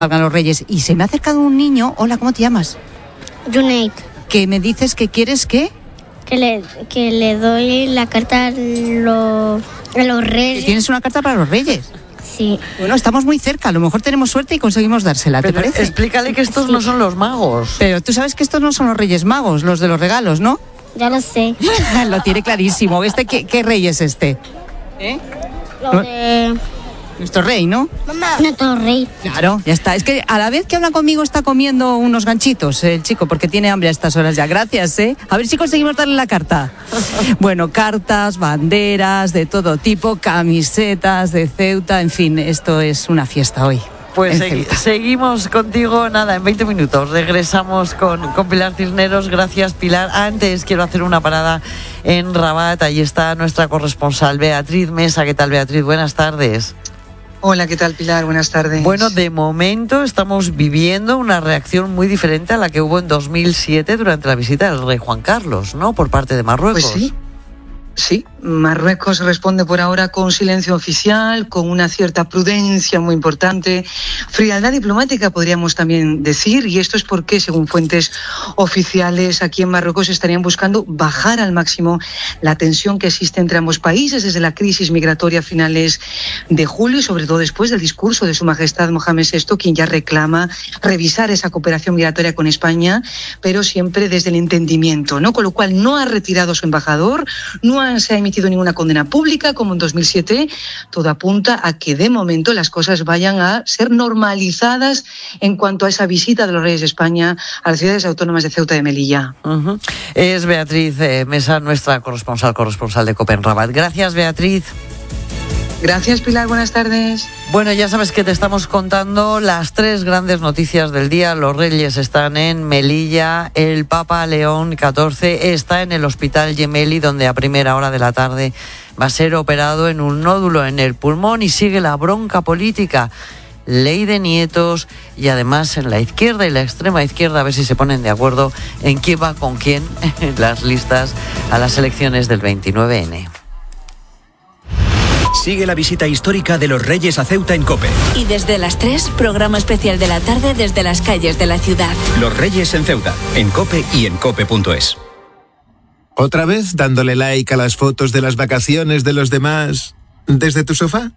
salgan los Reyes. Y se me ha acercado un niño. Hola, ¿cómo te llamas? Junaid. Que me dices que quieres ¿qué? Que le doy la carta a los Reyes. ¿Tienes una carta para los Reyes? Sí. Bueno, estamos muy cerca, a lo mejor tenemos suerte y conseguimos dársela, ¿te parece? Explícale que estos no son los magos. Pero tú sabes que estos no son los Reyes Magos, los de los regalos, ¿no? Ya lo sé. Lo tiene clarísimo. ¿Qué rey es este? Lo de... Nuestro rey, ¿no? Mamá. Nuestro rey. Claro, ya está. Es que a la vez que habla conmigo está comiendo unos ganchitos, el chico, porque tiene hambre a estas horas ya. Gracias, ¿eh? A ver si conseguimos darle la carta. Bueno, cartas, banderas de todo tipo, camisetas de Ceuta, en fin, esto es una fiesta hoy. Pues seguimos contigo, en 20 minutos. Regresamos con Pilar Cisneros. Gracias, Pilar. Antes quiero hacer una parada en Rabat. Ahí está nuestra corresponsal Beatriz Mesa. ¿Qué tal, Beatriz? Buenas tardes. Hola, ¿qué tal, Pilar? Buenas tardes. Bueno, de momento estamos viviendo una reacción muy diferente a la que hubo en 2007 durante la visita del rey Juan Carlos, ¿no? Por parte de Marruecos. Pues sí. Sí, Marruecos responde por ahora con silencio oficial, con una cierta prudencia muy importante, frialdad diplomática podríamos también decir, y esto es porque, según fuentes oficiales, aquí en Marruecos estarían buscando bajar al máximo la tensión que existe entre ambos países desde la crisis migratoria a finales de julio y sobre todo después del discurso de Su Majestad Mohamed VI, quien ya reclama revisar esa cooperación migratoria con España, pero siempre desde el entendimiento, ¿no? Con lo cual no ha retirado a su embajador, no se ha emitido ninguna condena pública como en 2007. Todo apunta a que de momento las cosas vayan a ser normalizadas en cuanto a esa visita de los Reyes de España a las ciudades autónomas de Ceuta y de Melilla. Es Beatriz Mesa, nuestra corresponsal de COPE en Rabat. Gracias, Beatriz. Gracias, Pilar. Buenas tardes. Bueno, ya sabes que te estamos contando las 3 grandes noticias del día. Los Reyes están en Melilla, el Papa León XIV está en el Hospital Gemelli, donde a primera hora de la tarde va a ser operado en un nódulo en el pulmón, y sigue la bronca política. Ley de nietos, y además en la izquierda y la extrema izquierda a ver si se ponen de acuerdo en quién va con quién en las listas a las elecciones del 29N. Sigue la visita histórica de los Reyes a Ceuta en COPE. Y desde las 3, programa especial de la tarde desde las calles de la ciudad. Los Reyes en Ceuta, en COPE y en COPE.es. ¿Otra vez dándole like a las fotos de las vacaciones de los demás desde tu sofá?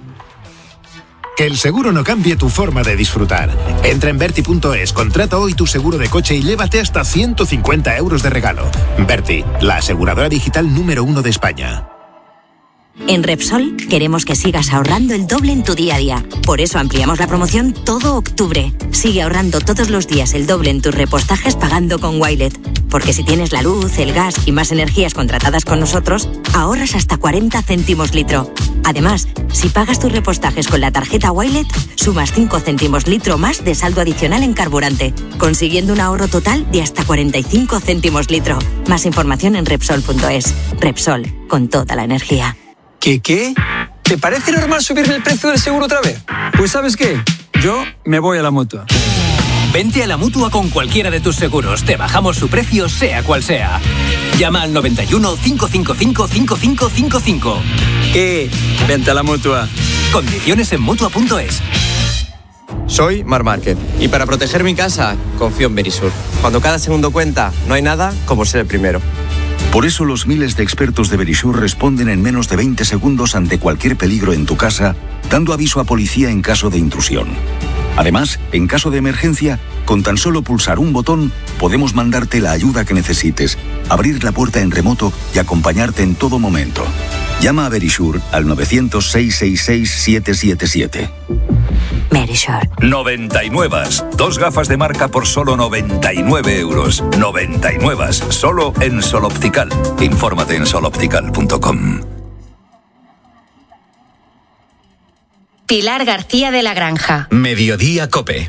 Que el seguro no cambie tu forma de disfrutar. Entra en Verti.es, contrata hoy tu seguro de coche y llévate hasta 150 euros de regalo. Verti, la aseguradora digital número 1 de España. En Repsol queremos que sigas ahorrando el doble en tu día a día. Por eso ampliamos la promoción todo octubre. Sigue ahorrando todos los días el doble en tus repostajes pagando con Wilet. Porque si tienes la luz, el gas y más energías contratadas con nosotros, ahorras hasta 40 céntimos litro. Además, si pagas tus repostajes con la tarjeta Wilet, sumas 5 céntimos litro más de saldo adicional en carburante, consiguiendo un ahorro total de hasta 45 céntimos litro. Más información en Repsol.es. Repsol, con toda la energía. ¿Qué? ¿Te parece normal subirme el precio del seguro otra vez? Pues ¿sabes qué? Yo me voy a la Mutua. Vente a la Mutua con cualquiera de tus seguros. Te bajamos su precio, sea cual sea. Llama al 91 555 5555. Vente a la Mutua. Condiciones en Mutua.es. Soy Mar Márquez y para proteger mi casa confío en Verisur. Cuando cada segundo cuenta, no hay nada como ser el primero. Por eso los miles de expertos de Verisur responden en menos de 20 segundos ante cualquier peligro en tu casa, dando aviso a policía en caso de intrusión. Además, en caso de emergencia, con tan solo pulsar un botón, podemos mandarte la ayuda que necesites, abrir la puerta en remoto y acompañarte en todo momento. Llama a Verisur al 900-666-777. Verisur. 99. 2 gafas de marca por solo 99 euros. 99. Solo en Sol Optical. Infórmate en soloptical.com. Pilar García de la Granja. Mediodía COPE.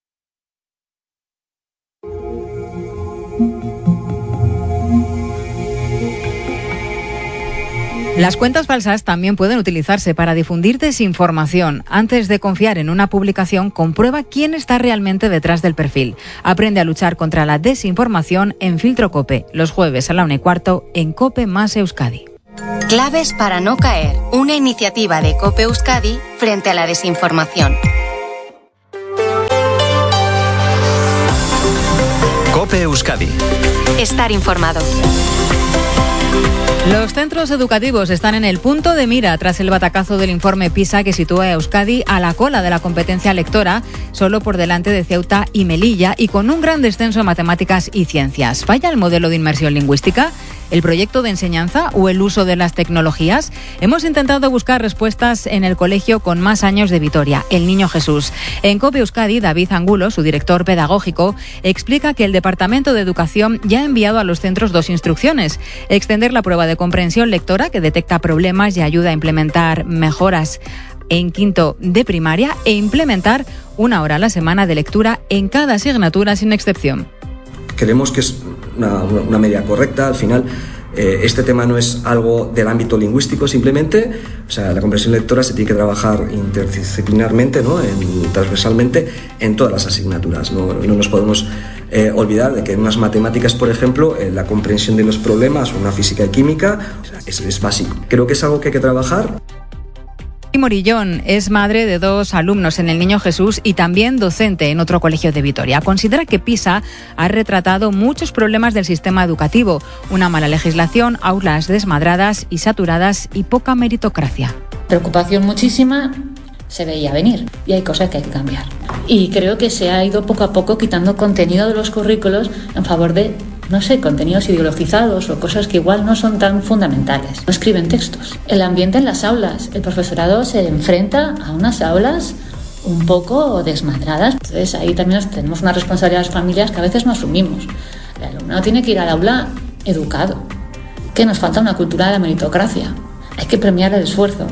Las cuentas falsas también pueden utilizarse para difundir desinformación. Antes de confiar en una publicación, comprueba quién está realmente detrás del perfil. Aprende a luchar contra la desinformación en Filtro COPE, los jueves a la 1:15 en COPE más Euskadi. Claves para no caer. Una iniciativa de COPE Euskadi frente a la desinformación. Euskadi. Estar informado. Los centros educativos están en el punto de mira tras el batacazo del informe PISA que sitúa a Euskadi a la cola de la competencia lectora, solo por delante de Ceuta y Melilla, y con un gran descenso en matemáticas y ciencias. ¿Falla el modelo de inmersión lingüística, el proyecto de enseñanza o el uso de las tecnologías? Hemos intentado buscar respuestas en el colegio con más años de Vitoria, el Niño Jesús. En COPE Euskadi, David Angulo, su director pedagógico, explica que el Departamento de Educación ya ha enviado a los centros 2 instrucciones: extender la prueba de comprensión lectora, que detecta problemas y ayuda a implementar mejoras en quinto de primaria, e implementar 1 hora a la semana de lectura en cada asignatura sin excepción. Creemos que es una medida correcta. Al final, este tema no es algo del ámbito lingüístico simplemente. O sea, la comprensión lectora se tiene que trabajar interdisciplinarmente, ¿no? Transversalmente en todas las asignaturas. No nos podemos olvidar de que en unas matemáticas, por ejemplo, la comprensión de los problemas, o una física y química, es básico. Creo que es algo que hay que trabajar. Morillón es madre de 2 alumnos en el Niño Jesús y también docente en otro colegio de Vitoria. Considera que PISA ha retratado muchos problemas del sistema educativo: una mala legislación, aulas desmadradas y saturadas y poca meritocracia. Preocupación muchísima, se veía venir y hay cosas que hay que cambiar. Y creo que se ha ido poco a poco quitando contenido de los currículos en favor de, no sé, contenidos ideologizados o cosas que igual no son tan fundamentales. No escriben textos. El ambiente en las aulas. El profesorado se enfrenta a unas aulas un poco desmadradas. Entonces ahí también tenemos una responsabilidad de las familias que a veces no asumimos. El alumnado tiene que ir al aula educado. Que nos falta una cultura de la meritocracia. Hay que premiar el esfuerzo.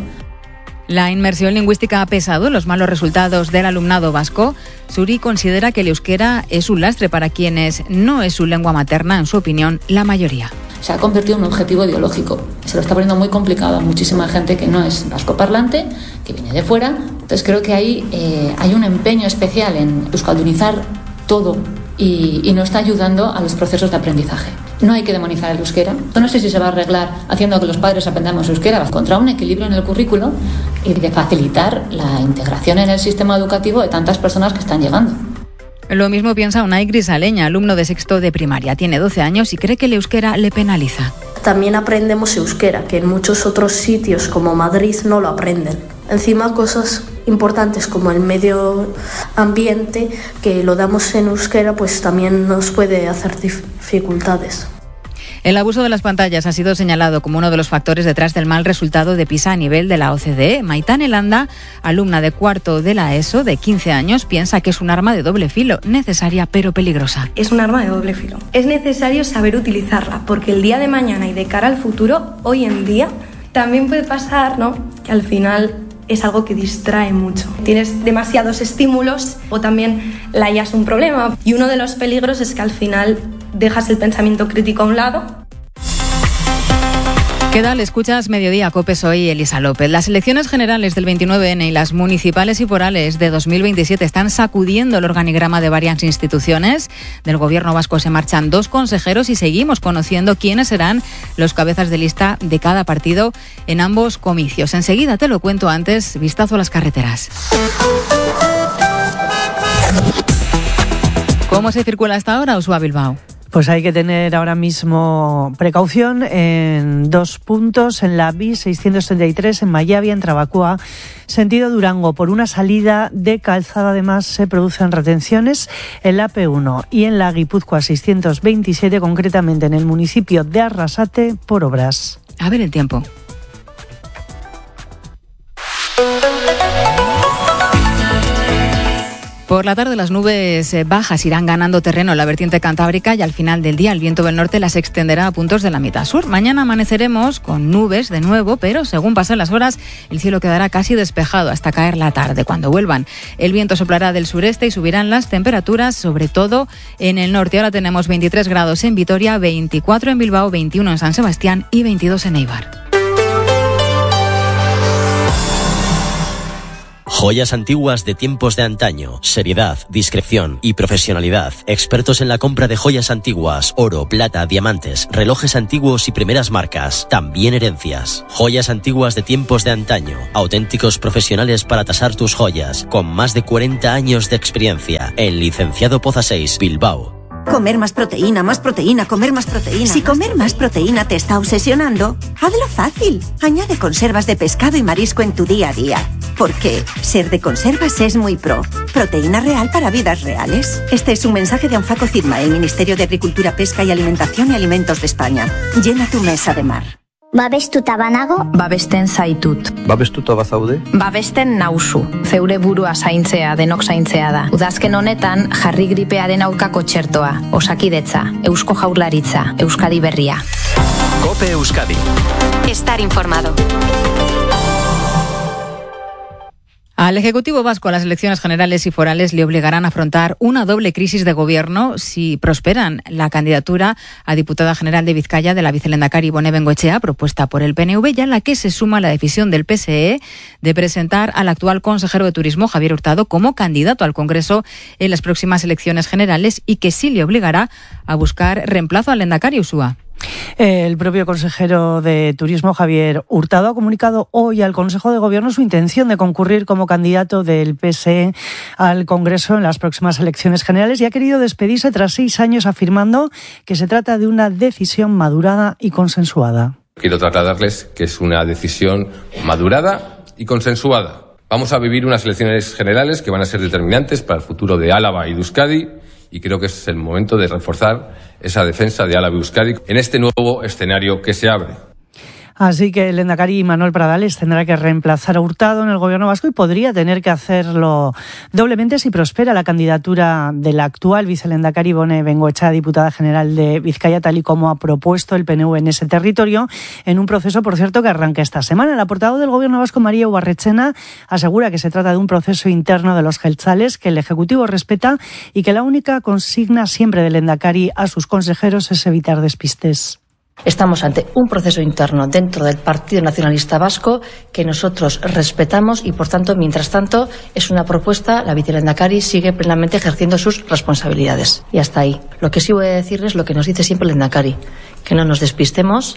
La inmersión lingüística ha pesado en los malos resultados del alumnado vasco. Suri considera que el euskera es un lastre para quienes no es su lengua materna, en su opinión, la mayoría. Se ha convertido en un objetivo ideológico. Se lo está poniendo muy complicado a muchísima gente que no es vascoparlante, que viene de fuera. Entonces creo que ahí hay un empeño especial en euskaldunizar todo y no está ayudando a los procesos de aprendizaje. No hay que demonizar el euskera. No sé si se va a arreglar haciendo que los padres aprendamos euskera. Contra un equilibrio en el currículo y de facilitar la integración en el sistema educativo de tantas personas que están llegando. Lo mismo piensa Unai Grisaleña, alumno de 6º de primaria. Tiene 12 años y cree que el euskera le penaliza. También aprendemos euskera, que en muchos otros sitios como Madrid no lo aprenden. Encima cosas importantes como el medio ambiente, que lo damos en euskera, pues también nos puede hacer dificultades. El abuso de las pantallas ha sido señalado como uno de los factores detrás del mal resultado de PISA a nivel de la OCDE. Maitán Elanda, alumna de 4º de la ESO, de 15 años, piensa que es un arma de doble filo, necesaria pero peligrosa. Es un arma de doble filo. Es necesario saber utilizarla, porque el día de mañana y de cara al futuro, hoy en día, también puede pasar, ¿no?, que al final es algo que distrae mucho. Tienes demasiados estímulos o también la IA es un problema. Y uno de los peligros es que al final dejas el pensamiento crítico a un lado. ¿Qué tal? Escuchas Mediodía Cope, soy Elisa López. Las elecciones generales del 29N y las municipales y forales de 2027 están sacudiendo el organigrama de varias instituciones. Del gobierno vasco se marchan 2 consejeros y seguimos conociendo quiénes serán los cabezas de lista de cada partido en ambos comicios. Enseguida te lo cuento, antes vistazo a las carreteras. ¿Cómo se circula hasta ahora, Usua Bilbao? Pues hay que tener ahora mismo precaución en 2 puntos, en la B633 en Mayavia, en Trabacúa, sentido Durango. Por una salida de calzada además se producen retenciones en la P1 y en la Guipúzcoa 627, concretamente en el municipio de Arrasate, por obras. A ver el tiempo. Por la tarde las nubes bajas irán ganando terreno en la vertiente cantábrica y al final del día el viento del norte las extenderá a puntos de la mitad sur. Mañana amaneceremos con nubes de nuevo, pero según pasen las horas el cielo quedará casi despejado hasta caer la tarde. Cuando vuelvan el viento soplará del sureste y subirán las temperaturas, sobre todo en el norte. Ahora tenemos 23 grados en Vitoria, 24 en Bilbao, 21 en San Sebastián y 22 en Eibar. Joyas antiguas de tiempos de antaño, seriedad, discreción y profesionalidad. Expertos en la compra de joyas antiguas, oro, plata, diamantes, relojes antiguos y primeras marcas, también herencias. Joyas antiguas de tiempos de antaño, auténticos profesionales para tasar tus joyas, con más de 40 años de experiencia. En Licenciado Poza 6, Bilbao. Comer más proteína, comer más proteína. Si comer más proteína te está obsesionando, hazlo fácil. Añade conservas de pescado y marisco en tu día a día. Porque ser de conservas es muy pro. Proteína real para vidas reales. Este es un mensaje de Anfaco Cidma, el Ministerio de Agricultura, Pesca y Alimentación y Alimentos de España. Llena tu mesa de mar. Babestuta banago, babesten zaitut. Babestuta bazaude? Babesten nauzu. Zeure burua zaintzea, denok zaintzea da. Udazken honetan, jarri gripearen aurkako txertoa. Osakidetza, Eusko Jaurlaritza, Euskadi Berria. COPE Euskadi. Estar informado. Al Ejecutivo vasco, las elecciones generales y forales le obligarán a afrontar una doble crisis de gobierno si prosperan la candidatura a diputada general de Vizcaya de la vicelehendakari Ibone Bengoechea, propuesta por el PNV, y a la que se suma la decisión del PSE de presentar al actual consejero de Turismo, Javier Hurtado, como candidato al Congreso en las próximas elecciones generales y que sí le obligará a buscar reemplazo al lehendakari Ursúa. El propio consejero de Turismo, Javier Hurtado, ha comunicado hoy al Consejo de Gobierno su intención de concurrir como candidato del PSE al Congreso en las próximas elecciones generales y ha querido despedirse tras 6 años afirmando que se trata de una decisión madurada y consensuada. Quiero trasladarles que es una decisión madurada y consensuada. Vamos a vivir unas elecciones generales que van a ser determinantes para el futuro de Álava y de Euskadi y creo que es el momento de reforzar esa defensa de Álava y Euskadi en este nuevo escenario que se abre. Así que el lehendakari Manuel Pradales tendrá que reemplazar a Hurtado en el gobierno vasco y podría tener que hacerlo doblemente si prospera la candidatura de la actual vicelehendakari Ibone Bengoechea, diputada general de Vizcaya, tal y como ha propuesto el PNV en ese territorio, en un proceso, por cierto, que arranca esta semana. La portavoz del gobierno vasco, María Ubarretxena, asegura que se trata de un proceso interno de los jeltzales que el Ejecutivo respeta y que la única consigna siempre del lehendakari a sus consejeros es evitar despistes. Estamos ante un proceso interno dentro del Partido Nacionalista Vasco que nosotros respetamos y, por tanto, mientras tanto, es una propuesta. La vicelehendakari sigue plenamente ejerciendo sus responsabilidades. Y hasta ahí. Lo que sí voy a decirles es lo que nos dice siempre el lehendakari, que no nos despistemos.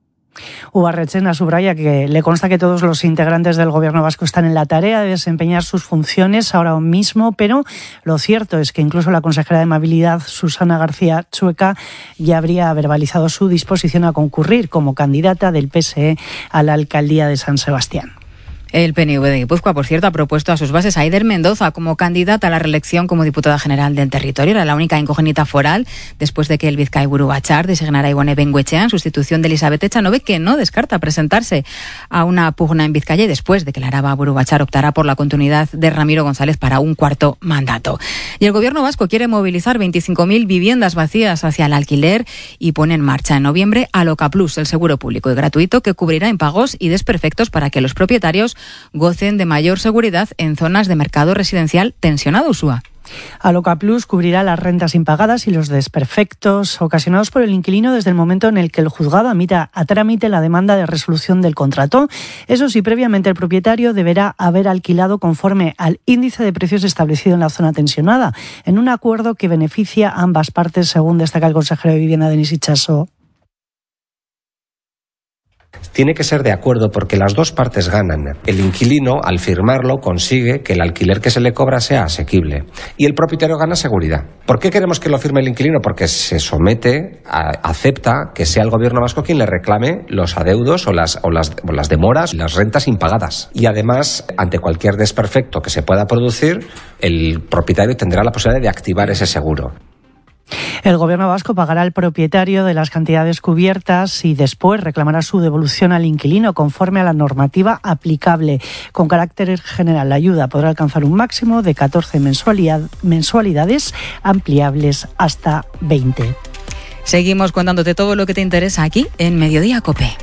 Ubarretxena subraya que le consta que todos los integrantes del gobierno vasco están en la tarea de desempeñar sus funciones ahora mismo, pero lo cierto es que incluso la consejera de Movilidad, Susana García Chueca, ya habría verbalizado su disposición a concurrir como candidata del PSE a la alcaldía de San Sebastián. El PNV de Guipúzcoa, por cierto, ha propuesto a sus bases a Aider Mendoza como candidata a la reelección como diputada general del territorio. Era la única incógnita foral después de que el Bizkaiburu Batzar designara a Ibone Bengoechea en sustitución de Elizabeth Echanove, que no descarta presentarse a una pugna en Vizcaya y después de que la Araba Buru Batzar optara por la continuidad de Ramiro González para un cuarto mandato. Y el gobierno vasco quiere movilizar 25.000 viviendas vacías hacia el alquiler y pone en marcha en noviembre Aloca Plus, el seguro público y gratuito que cubrirá impagos y desperfectos para que los propietarios gocen de mayor seguridad en zonas de mercado residencial tensionado, Ursúa. Aloca Plus cubrirá las rentas impagadas y los desperfectos ocasionados por el inquilino desde el momento en el que el juzgado admita a trámite la demanda de resolución del contrato. Eso sí, previamente el propietario deberá haber alquilado conforme al índice de precios establecido en la zona tensionada, en un acuerdo que beneficia a ambas partes, según destaca el consejero de Vivienda, Denis Itxaso. Tiene que ser de acuerdo porque las dos partes ganan. El inquilino, al firmarlo, consigue que el alquiler que se le cobra sea asequible. Y el propietario gana seguridad. ¿Por qué queremos que lo firme el inquilino? Porque se somete, acepta que sea el gobierno vasco quien le reclame los adeudos o las demoras, las rentas impagadas. Y además, ante cualquier desperfecto que se pueda producir, el propietario tendrá la posibilidad de activar ese seguro. El gobierno vasco pagará al propietario de las cantidades cubiertas y después reclamará su devolución al inquilino conforme a la normativa aplicable. Con carácter general, la ayuda podrá alcanzar un máximo de 14 mensualidades ampliables hasta 20. Seguimos contándote todo lo que te interesa aquí en Mediodía COPE.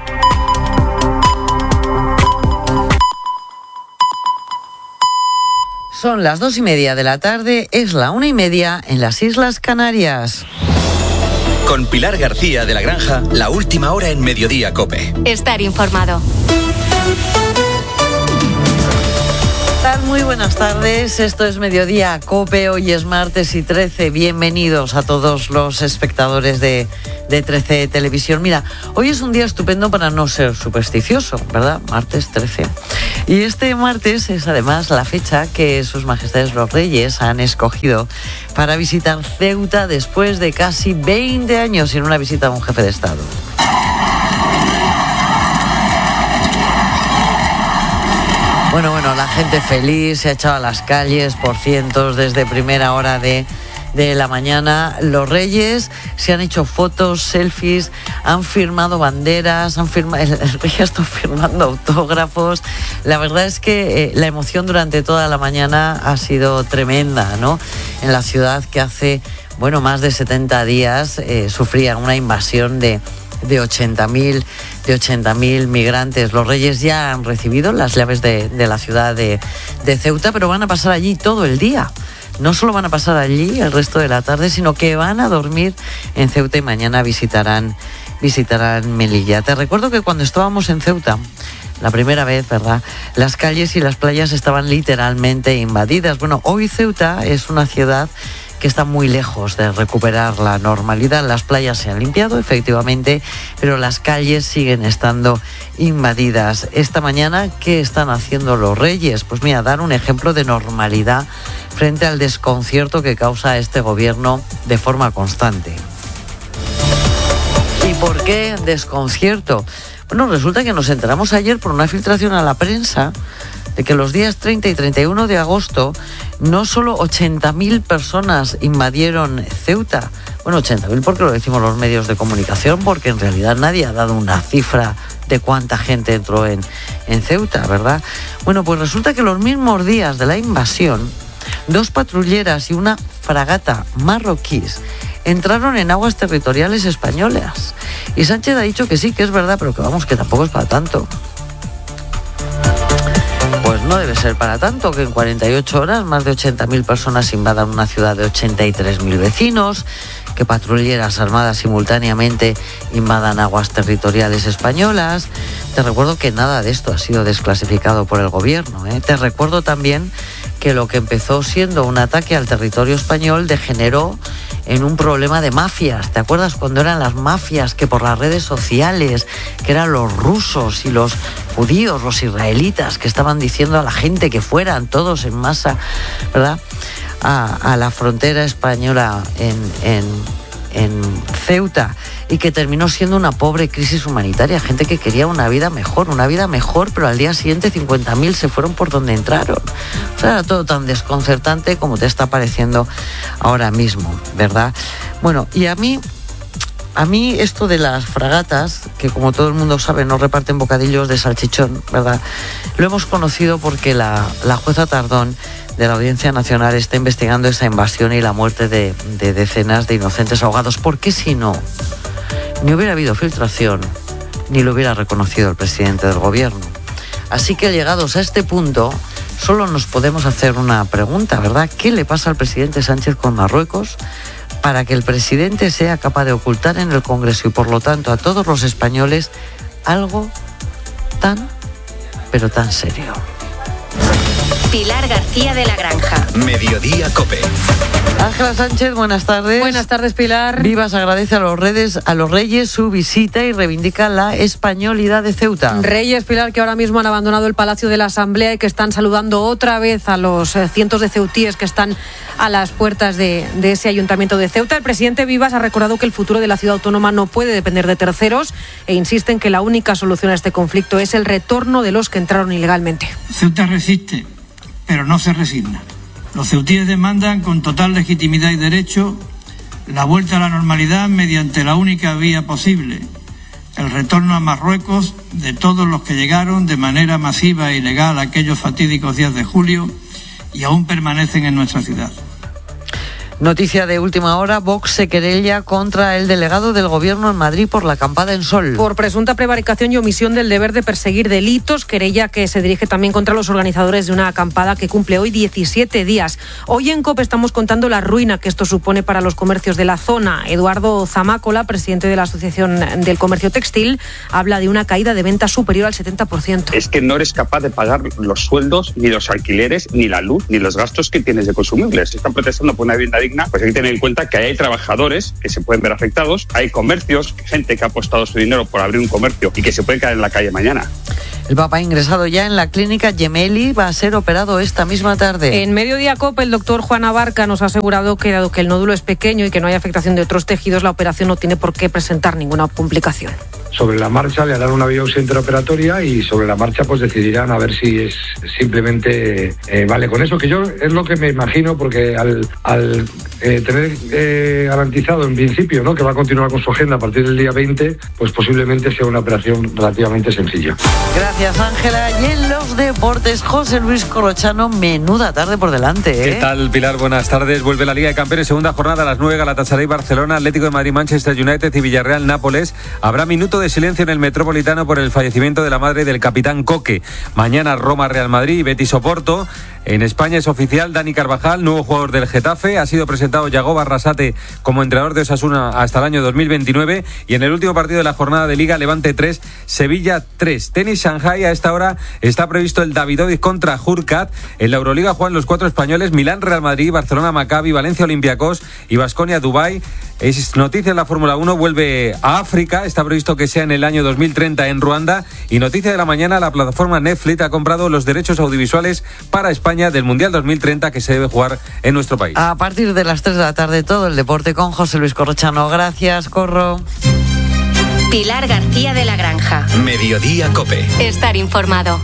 Son las 2:30 de la tarde, es la 1:30 en las Islas Canarias. Con Pilar García de la Granja, la última hora en Mediodía COPE. Estar informado. Tan Muy buenas tardes, esto es Mediodía COPE, hoy es martes y 13, bienvenidos a todos los espectadores de 13 Televisión. Mira, hoy es un día estupendo para no ser supersticioso, ¿verdad? Martes 13. Y este martes es además la fecha que sus majestades los reyes han escogido para visitar Ceuta después de casi 20 años sin una visita a un jefe de Estado. Bueno, la gente feliz se ha echado a las calles por cientos desde primera hora de la mañana. Los reyes se han hecho fotos, selfies, han firmado banderas, el rey ha estado firmando autógrafos. La verdad es que la emoción durante toda la mañana ha sido tremenda, ¿no? En la ciudad que hace, más de 70 días sufría una invasión de 80.000 migrantes. Los reyes ya han recibido las llaves de la ciudad de Ceuta, pero van a pasar allí todo el día. No solo van a pasar allí el resto de la tarde, sino que van a dormir en Ceuta y mañana visitarán Melilla. Te recuerdo que cuando estábamos en Ceuta, la primera vez, ¿verdad?, las calles y las playas estaban literalmente invadidas. Hoy Ceuta es una ciudad que está muy lejos de recuperar la normalidad. Las playas se han limpiado, efectivamente, pero las calles siguen estando invadidas. Esta mañana, ¿qué están haciendo los reyes? Pues mira, dar un ejemplo de normalidad frente al desconcierto que causa este gobierno de forma constante. ¿Y por qué desconcierto? Resulta que nos enteramos ayer por una filtración a la prensa de que los días 30 y 31 de agosto no solo 80.000 personas invadieron Ceuta. 80.000 porque lo decimos los medios de comunicación, porque en realidad nadie ha dado una cifra de cuánta gente entró en Ceuta, ¿verdad? Pues resulta que los mismos días de la invasión, 2 patrulleras y una fragata marroquíes entraron en aguas territoriales españolas. Y Sánchez ha dicho que sí, que es verdad, pero que tampoco es para tanto. Pues no debe ser para tanto, que en 48 horas más de 80.000 personas invadan una ciudad de 83.000 vecinos, que patrulleras armadas simultáneamente invadan aguas territoriales españolas. Te recuerdo que nada de esto ha sido desclasificado por el gobierno, ¿eh? Te recuerdo también que lo que empezó siendo un ataque al territorio español degeneró en un problema de mafias. ¿Te acuerdas cuando eran las mafias que por las redes sociales, que eran los rusos y los judíos, los israelitas, que estaban diciendo a la gente que fueran todos en masa, ¿verdad?, a la frontera española en Ceuta, y que terminó siendo una pobre crisis humanitaria, gente que quería una vida mejor, pero al día siguiente 50.000 se fueron por donde entraron. O sea, era todo tan desconcertante como te está pareciendo ahora mismo, ¿verdad? Y a mí esto de las fragatas, que como todo el mundo sabe no reparten bocadillos de salchichón, ¿verdad?, lo hemos conocido porque la jueza Tardón de la Audiencia Nacional está investigando esa invasión y la muerte de decenas de inocentes ahogados, porque si no, ni hubiera habido filtración, ni lo hubiera reconocido el presidente del gobierno. Así que llegados a este punto, solo nos podemos hacer una pregunta, ¿verdad? ¿Qué le pasa al presidente Sánchez con Marruecos para que el presidente sea capaz de ocultar en el Congreso y por lo tanto a todos los españoles algo tan, pero tan serio? Pilar García de la Granja. Mediodía COPE. Ángela Sánchez, buenas tardes. Buenas tardes, Pilar. Vivas agradece a los reyes su visita y reivindica la españolidad de Ceuta. Reyes, Pilar, que ahora mismo han abandonado el Palacio de la Asamblea y que están saludando otra vez a los cientos de ceutíes que están a las puertas de ese ayuntamiento de Ceuta. El presidente Vivas ha recordado que el futuro de la ciudad autónoma no puede depender de terceros e insiste en que la única solución a este conflicto es el retorno de los que entraron ilegalmente. Ceuta resiste, pero no se resigna. Los ceutíes demandan con total legitimidad y derecho la vuelta a la normalidad mediante la única vía posible, el retorno a Marruecos de todos los que llegaron de manera masiva e ilegal aquellos fatídicos días de julio y aún permanecen en nuestra ciudad. Noticia de última hora, Vox se querella contra el delegado del Gobierno en Madrid por la acampada en Sol. Por presunta prevaricación y omisión del deber de perseguir delitos, querella que se dirige también contra los organizadores de una acampada que cumple hoy 17 días. Hoy en COPE estamos contando la ruina que esto supone para los comercios de la zona. Eduardo Zamácola, presidente de la Asociación del Comercio Textil, habla de una caída de ventas superior al 70%. Es que no eres capaz de pagar los sueldos, ni los alquileres, ni la luz, ni los gastos que tienes de consumibles. Están protestando por una vivienda digna, pues hay que tener en cuenta que hay trabajadores que se pueden ver afectados, hay comercios, gente que ha apostado su dinero por abrir un comercio y que se pueden quedar en la calle mañana. El Papa ingresado ya en la clínica Gemelli va a ser operado esta misma tarde. En Mediodía COPE, el doctor Juan Abarca nos ha asegurado que dado que el nódulo es pequeño y que no hay afectación de otros tejidos, la operación no tiene por qué presentar ninguna complicación. Sobre la marcha le harán una biopsia interoperatoria y sobre la marcha pues decidirán a ver si es simplemente vale con eso, que yo es lo que me imagino, porque al tener garantizado en principio, ¿no?, que va a continuar con su agenda a partir del día 20, pues posiblemente sea una operación relativamente sencilla. Gracias, Ángela. Y en los deportes, José Luis Corrochano, menuda tarde por delante, ¿eh? ¿Qué tal, Pilar? Buenas tardes. Vuelve la Liga de Campeones, segunda jornada a las 9, Galatasaray, Barcelona, Atlético de Madrid, Manchester United y Villarreal, Nápoles. Habrá minuto de silencio en el Metropolitano por el fallecimiento de la madre del capitán Coque. Mañana Roma, Real Madrid y Betis Oporto. En España es oficial, Dani Carvajal, nuevo jugador del Getafe. Ha sido presentado Yagoba Arrasate como entrenador de Osasuna hasta el año 2029. Y en el último partido de la jornada de Liga, Levante 3, Sevilla 3. Tenis Shanghái, a esta hora está previsto el Davidovic contra Hurkacz. En la Euroliga juegan los 4 españoles: Milán, Real Madrid, Barcelona, Maccabi, Valencia, Olympiacos y Baskonia, Dubái. Es noticia en la Fórmula 1, vuelve a África, está previsto que sea en el año 2030 en Ruanda. Y noticia de la mañana, la plataforma Netflix ha comprado los derechos audiovisuales para España del Mundial 2030 que se debe jugar en nuestro país. A partir de las 3 de la tarde, todo el deporte con José Luis Corrochano. Gracias, Corro. Pilar García de la Granja. Mediodía COPE. Estar informado.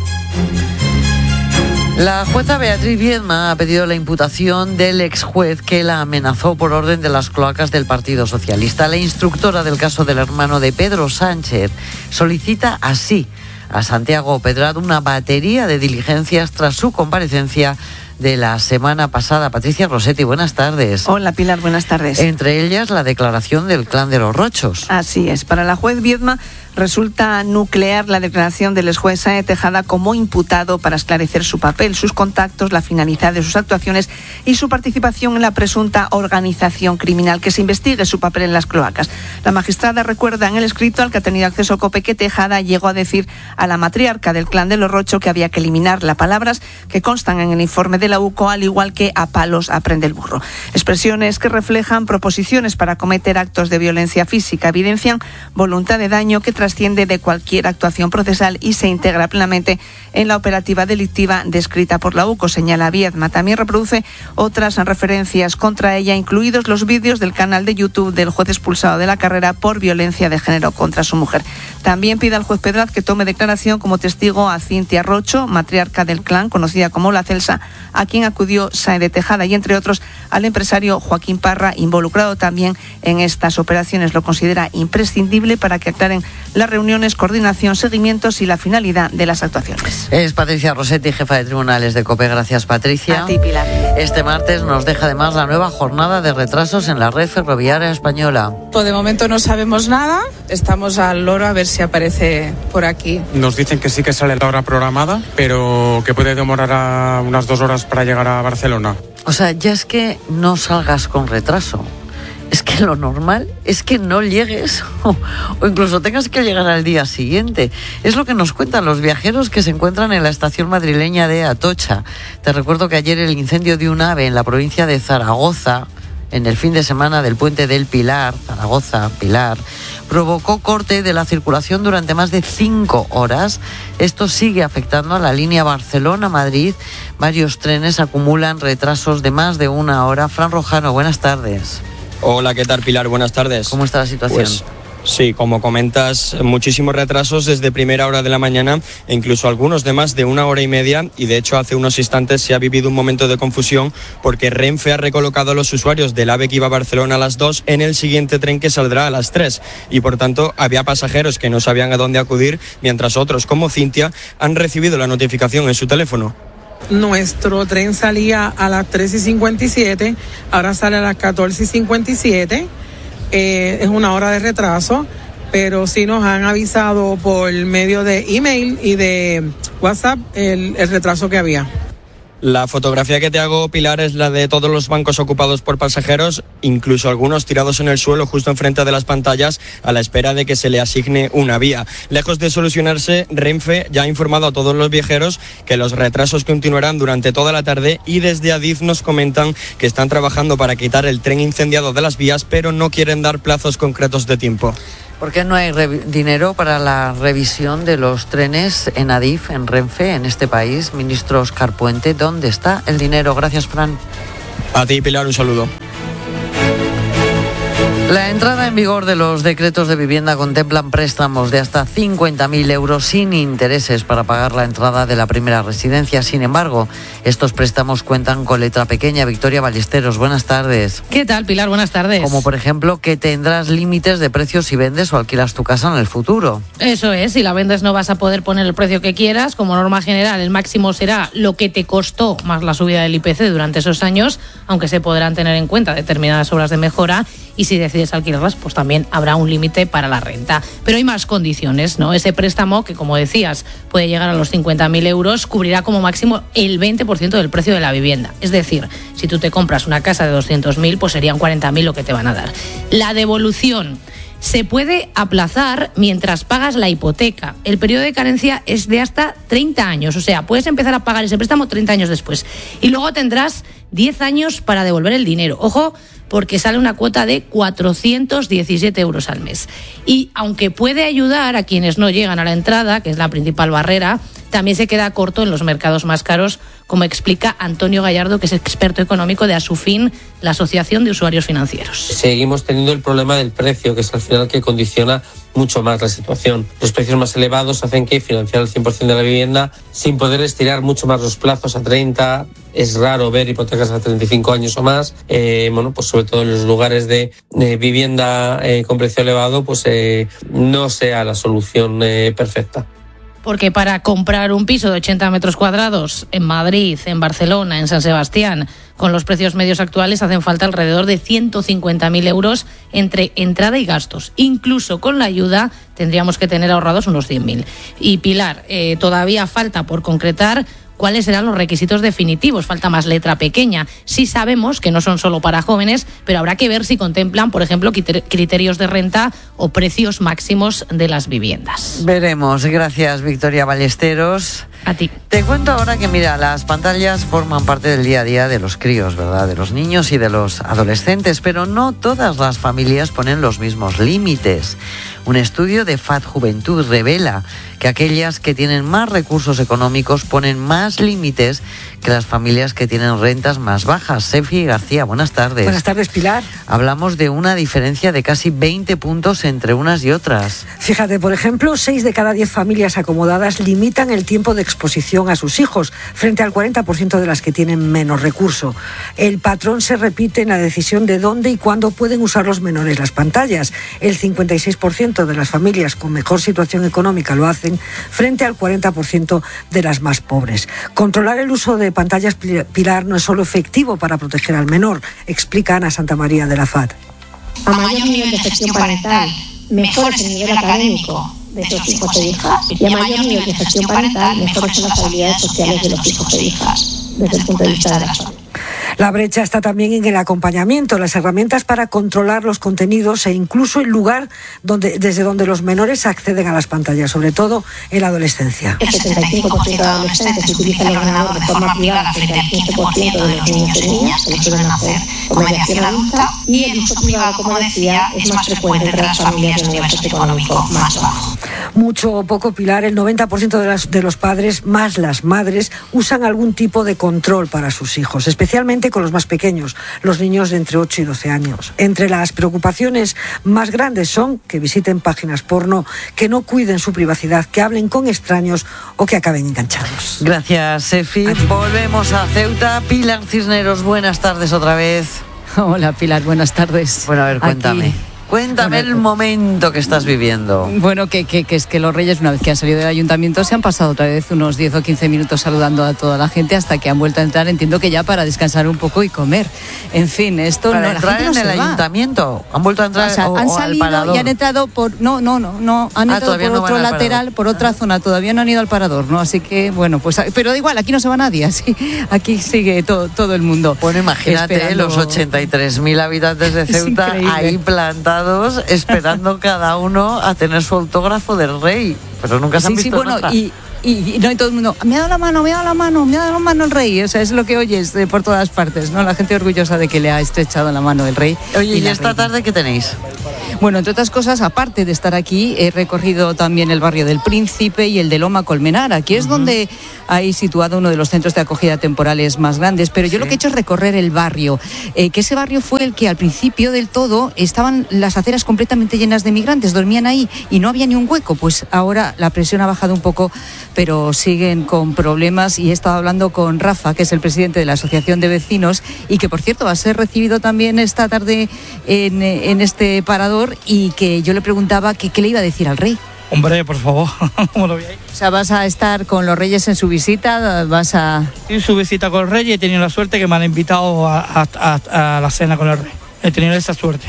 La jueza Beatriz Viedma ha pedido la imputación del ex juez que la amenazó por orden de las cloacas del Partido Socialista. La instructora del caso del hermano de Pedro Sánchez solicita así a Santiago Pedrad una batería de diligencias tras su comparecencia de la semana pasada. Patricia Rossetti, buenas tardes. Hola, Pilar, buenas tardes. Entre ellas la declaración del clan de los Rochos. Así es. Para la juez Viedma resulta nuclear la declaración del exjuez Sáenz Tejada como imputado para esclarecer su papel, sus contactos, la finalidad de sus actuaciones y su participación en la presunta organización criminal, que se investigue su papel en las cloacas. La magistrada recuerda en el escrito al que ha tenido acceso COPE que Tejada llegó a decir a la matriarca del clan de los Rocho que había que eliminarla, palabras que constan en el informe de la UCO, al igual que a palos aprende el burro. Expresiones que reflejan proposiciones para cometer actos de violencia física, evidencian voluntad de daño que trasciende de cualquier actuación procesal y se integra plenamente en la operativa delictiva descrita por la UCO, señala Viedma. También reproduce otras referencias contra ella, incluidos los vídeos del canal de YouTube del juez expulsado de la carrera por violencia de género contra su mujer. También pide al juez Pedrad que tome declaración como testigo a Cintia Rocho, matriarca del clan, conocida como La Celsa, a quien acudió Sáenz de Tejada, y entre otros al empresario Joaquín Parra, involucrado también en estas operaciones. Lo considera imprescindible para que aclaren las reuniones, coordinación, seguimientos y la finalidad de las actuaciones. Es Patricia Rossetti, jefa de tribunales de COPE. Gracias, Patricia. A ti, Pilar. Este martes nos deja además la nueva jornada de retrasos en la red ferroviaria española. Pues de momento no sabemos nada, estamos al loro a ver si aparece por aquí. Nos dicen que sí que sale la hora programada, pero que puede demorar unas 2 horas para llegar a Barcelona. O sea, ya es que no salgas con retraso. Es que lo normal es que no llegues o incluso tengas que llegar al día siguiente. Es lo que nos cuentan los viajeros que se encuentran en la estación madrileña de Atocha. Te recuerdo que ayer el incendio de un AVE en la provincia de Zaragoza, en el fin de semana del puente del Pilar, Zaragoza, Pilar, provocó corte de la circulación durante más de 5 horas. Esto sigue afectando a la línea Barcelona-Madrid. Varios trenes acumulan retrasos de más de 1 hora. Fran Rojano, buenas tardes. Hola, ¿qué tal, Pilar? Buenas tardes. ¿Cómo está la situación? Pues, sí, como comentas, muchísimos retrasos desde primera hora de la mañana e incluso algunos de más de 1 hora y media, y de hecho hace unos instantes se ha vivido un momento de confusión porque Renfe ha recolocado a los usuarios del AVE que iba a Barcelona a las 2 en el siguiente tren que saldrá a las 3 y por tanto había pasajeros que no sabían a dónde acudir, mientras otros como Cintia han recibido la notificación en su teléfono. Nuestro tren salía a las 13:57, ahora sale a las 14:57. Es una hora de retraso, pero sí nos han avisado por medio de email y de WhatsApp el retraso que había. La fotografía que te hago, Pilar, es la de todos los bancos ocupados por pasajeros, incluso algunos tirados en el suelo justo enfrente de las pantallas a la espera de que se le asigne una vía. Lejos de solucionarse, Renfe ya ha informado a todos los viajeros que los retrasos continuarán durante toda la tarde y desde Adif nos comentan que están trabajando para quitar el tren incendiado de las vías, pero no quieren dar plazos concretos de tiempo. ¿Por qué no hay dinero para la revisión de los trenes en Adif, en Renfe, en este país? Ministro Óscar Puente, ¿dónde está el dinero? Gracias, Fran. A ti, Pilar, un saludo. La entrada en vigor de los decretos de vivienda contemplan préstamos de hasta 50.000 euros sin intereses para pagar la entrada de la primera residencia. Sin embargo, estos préstamos cuentan con letra pequeña. Victoria Ballesteros, buenas tardes. ¿Qué tal, Pilar? Buenas tardes. Como por ejemplo que tendrás límites de precios si vendes o alquilas tu casa en el futuro. Eso es, si la vendes no vas a poder poner el precio que quieras. Como norma general, el máximo será lo que te costó más la subida del IPC durante esos años, aunque se podrán tener en cuenta determinadas obras de mejora. Y si decides alquilarlas, pues también habrá un límite para la renta. Pero hay más condiciones, ¿no? Ese préstamo, que como decías, puede llegar a los 50.000 euros, cubrirá como máximo el 20% del precio de la vivienda. Es decir, si tú te compras una casa de 200.000, pues serían 40.000 lo que te van a dar. La devolución se puede aplazar mientras pagas la hipoteca. El periodo de carencia es de hasta 30 años. O sea, puedes empezar a pagar ese préstamo 30 años después. Y luego tendrás 10 años para devolver el dinero. Ojo, porque sale una cuota de 417 euros al mes. Y aunque puede ayudar a quienes no llegan a la entrada, que es la principal barrera, también se queda corto en los mercados más caros, como explica Antonio Gallardo, que es experto económico de Asufin, la Asociación de Usuarios Financieros. Seguimos teniendo el problema del precio, que es al final que condiciona mucho más la situación. Los precios más elevados hacen que financiar el 100% de la vivienda sin poder estirar mucho más los plazos a 30. Es raro ver hipotecas a 35 años o más. Pues sobre todo en los lugares de vivienda con precio elevado, pues no sea la solución perfecta. Porque para comprar un piso de 80 metros cuadrados en Madrid, en Barcelona, en San Sebastián, con los precios medios actuales hacen falta alrededor de 150.000 euros entre entrada y gastos. Incluso con la ayuda tendríamos que tener ahorrados unos 100.000. Y Pilar, todavía falta por concretar cuáles serán los requisitos definitivos. Falta más letra pequeña. Sí sabemos que no son solo para jóvenes, pero habrá que ver si contemplan, por ejemplo, criterios de renta o precios máximos de las viviendas. Veremos. Gracias, Victoria Ballesteros. A ti. Te cuento ahora que, mira, las pantallas forman parte del día a día de los críos, ¿verdad? De los niños y de los adolescentes, pero no todas las familias ponen los mismos límites. Un estudio de FAD Juventud revela que aquellas que tienen más recursos económicos ponen más límites que las familias que tienen rentas más bajas. Sefi García, buenas tardes. Buenas tardes, Pilar. Hablamos de una diferencia de casi 20 puntos entre unas y otras. Fíjate, por ejemplo, 6 de cada 10 familias acomodadas limitan el tiempo de exposición a sus hijos, frente al 40% de las que tienen menos recurso. El patrón se repite en la decisión de dónde y cuándo pueden usar los menores las pantallas. El 56% de las familias con mejor situación económica lo hacen, frente al 40% de las más pobres. Controlar el uso de pantallas, Pilar, no es solo efectivo para proteger al menor, explica Ana Santamaría de la FAD. A mayor nivel de gestión parental, mejor es el nivel académico de sus hijos e hijas, y a mayor nivel de gestión parental, mejores son las habilidades sociales de los hijos e hijas, desde el punto de vista de la salud. La brecha está también en el acompañamiento, las herramientas para controlar los contenidos e incluso el lugar desde donde los menores acceden a las pantallas, sobre todo en la adolescencia. El 75% de adolescentes utilizan el ordenador de forma privada frente al 15% de los niños y niñas, que lo suelen hacer con mediación adulta, y el uso privado, como decía, es más frecuente entre las familias de nivel socioeconómico más bajo. Mucho o poco, Pilar, el 90% de los padres, más las madres, usan algún tipo de control para sus hijos, especialmente con los más pequeños, los niños de entre 8 y 12 años. Entre las preocupaciones más grandes son que visiten páginas porno, que no cuiden su privacidad, que hablen con extraños o que acaben enganchados. Gracias, Sefi. Volvemos a Ceuta. Pilar Cisneros, buenas tardes otra vez. Hola, Pilar, buenas tardes. Bueno, a ver, cuéntame. Aquí, Cuéntame el momento que estás viviendo. Bueno, que es que los Reyes, una vez que han salido del ayuntamiento, se han pasado otra vez unos 10 o 15 minutos saludando a toda la gente hasta que han vuelto a entrar, entiendo que ya para descansar un poco y comer. En fin, esto para no, entrar la gente en no el ayuntamiento. Han vuelto a entrar, o sea, han salido al parador. y han entrado por han entrado por otro lateral, por otra zona, todavía no han ido al parador, ¿no? Así que bueno, pues pero da igual, aquí no se va nadie, así aquí sigue todo el mundo. Bueno, imagínate esperando... los 83.000 habitantes de Ceuta ahí plantados, esperando cada uno a tener su autógrafo del rey, pero nunca se han visto nada. Y no, y todo el mundo, me ha dado la mano el rey, o sea, es lo que oyes por todas partes, ¿no? La gente orgullosa de que le ha estrechado la mano el rey. Oye, ¿y esta tarde qué tenéis? Bueno, entre otras cosas, aparte de estar aquí, he recorrido también el barrio del Príncipe y el de Loma Colmenar. Aquí es donde hay situado uno de los centros de acogida temporales más grandes, pero yo lo que he hecho es recorrer el barrio, que ese barrio fue el que al principio del todo estaban las aceras completamente llenas de migrantes, dormían ahí y no había ni un hueco. Pues ahora la presión ha bajado un poco, pero siguen con problemas, y he estado hablando con Rafa, que es el presidente de la Asociación de Vecinos y que, por cierto, va a ser recibido también esta tarde en este parador, y que yo le preguntaba qué le iba a decir al rey. Hombre, por favor, ¿cómo lo veis? O sea, ¿vas a estar con los reyes en su visita? ¿Vas a...? En su visita con los reyes, he tenido la suerte que me han invitado a la cena con el rey. He tenido esa suerte.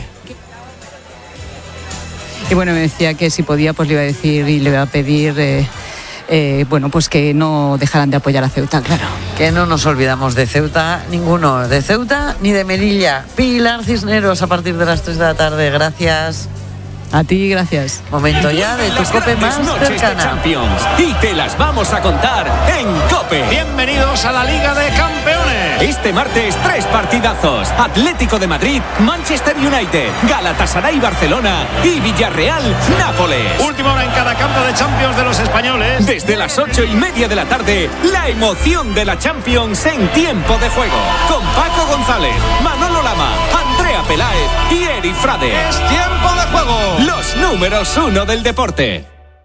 Y bueno, me decía que si podía, pues le iba a decir y le iba a pedir... bueno, pues que no dejaran de apoyar a Ceuta, claro. Que no nos olvidamos de Ceuta, ninguno, de Ceuta ni de Melilla. Pilar Cisneros, a partir de las 3 de la tarde, gracias. A ti, gracias. Momento ya de tu COPE más cercana. Champions, y te las vamos a contar en COPE. Bienvenidos a la Liga de Campeones. Este martes 3 partidazos: Atlético de Madrid, Manchester United, Galatasaray Barcelona y Villarreal Nápoles. Última hora en cada campo de Champions de los españoles. Desde las 8:30 de la tarde, la emoción de la Champions en tiempo de juego, con Paco González, Manolo Lama, Andrea Peláez y Eri Frade. Es tiempo de juego. Los números 1 del deporte.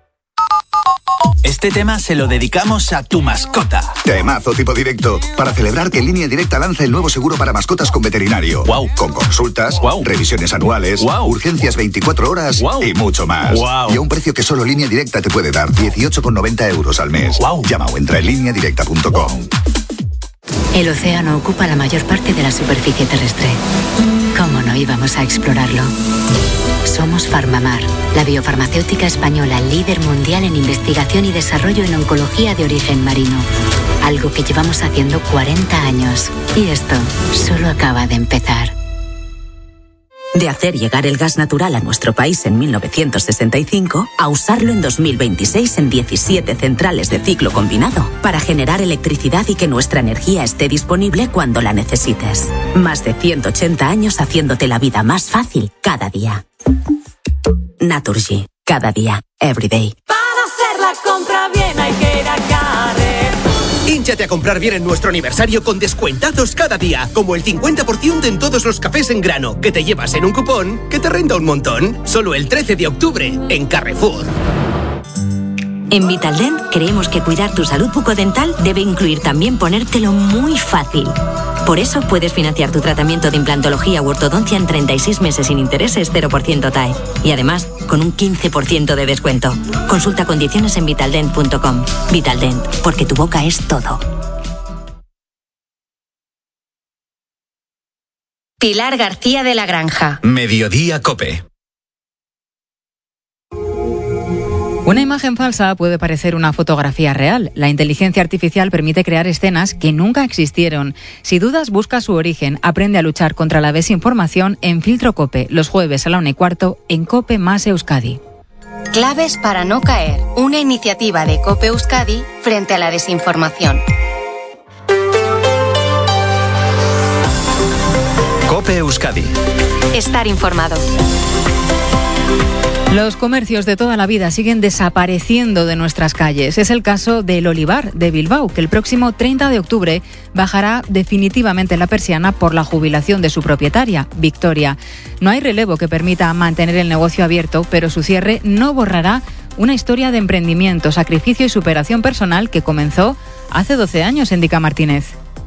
Este tema se lo dedicamos a tu mascota. Temazo tipo directo. Para celebrar que Línea Directa lanza el nuevo seguro para mascotas con veterinario. Wow. Con consultas, revisiones anuales, urgencias 24 horas y mucho más. Y a un precio que solo Línea Directa te puede dar: 18,90 € al mes. Llama o entra en lineadirecta.com. El océano ocupa la mayor parte de la superficie terrestre. ¿Cómo no íbamos a explorarlo? Somos Farmamar, la biofarmacéutica española líder mundial en investigación y desarrollo en oncología de origen marino. Algo que llevamos haciendo 40 años. Y esto solo acaba de empezar. De hacer llegar el gas natural a nuestro país en 1965 a usarlo en 2026 en 17 centrales de ciclo combinado para generar electricidad y que nuestra energía esté disponible cuando la necesites. Más de 180 años haciéndote la vida más fácil cada día. Naturgy, cada día, every day. Para hacer la compra bien hay que ir a Carrefour. Hínchate a comprar bien en nuestro aniversario con descuentazos cada día, como el 50% en todos los cafés en grano, que te llevas en un cupón que te renta un montón. Solo el 13 de octubre, en Carrefour. En Vitaldent creemos que cuidar tu salud bucodental debe incluir también ponértelo muy fácil. Por eso puedes financiar tu tratamiento de implantología u ortodoncia en 36 meses sin intereses, 0% TAE. Y además, con un 15% de descuento. Consulta condiciones en vitaldent.com. Vitaldent, porque tu boca es todo. Pilar García de la Granja. Mediodía COPE. Una imagen falsa puede parecer una fotografía real. La inteligencia artificial permite crear escenas que nunca existieron. Si dudas, busca su origen. Aprende a luchar contra la desinformación en Filtro COPE, los jueves a la 1:15 en COPE más Euskadi. Claves para no caer. Una iniciativa de COPE Euskadi frente a la desinformación. COPE Euskadi. Estar informado. Los comercios de toda la vida siguen desapareciendo de nuestras calles. Es el caso del Olivar de Bilbao, que el próximo 30 de octubre bajará definitivamente la persiana por la jubilación de su propietaria, Victoria. No hay relevo que permita mantener el negocio abierto, pero su cierre no borrará una historia de emprendimiento, sacrificio y superación personal que comenzó hace 12 años, indica Martínez.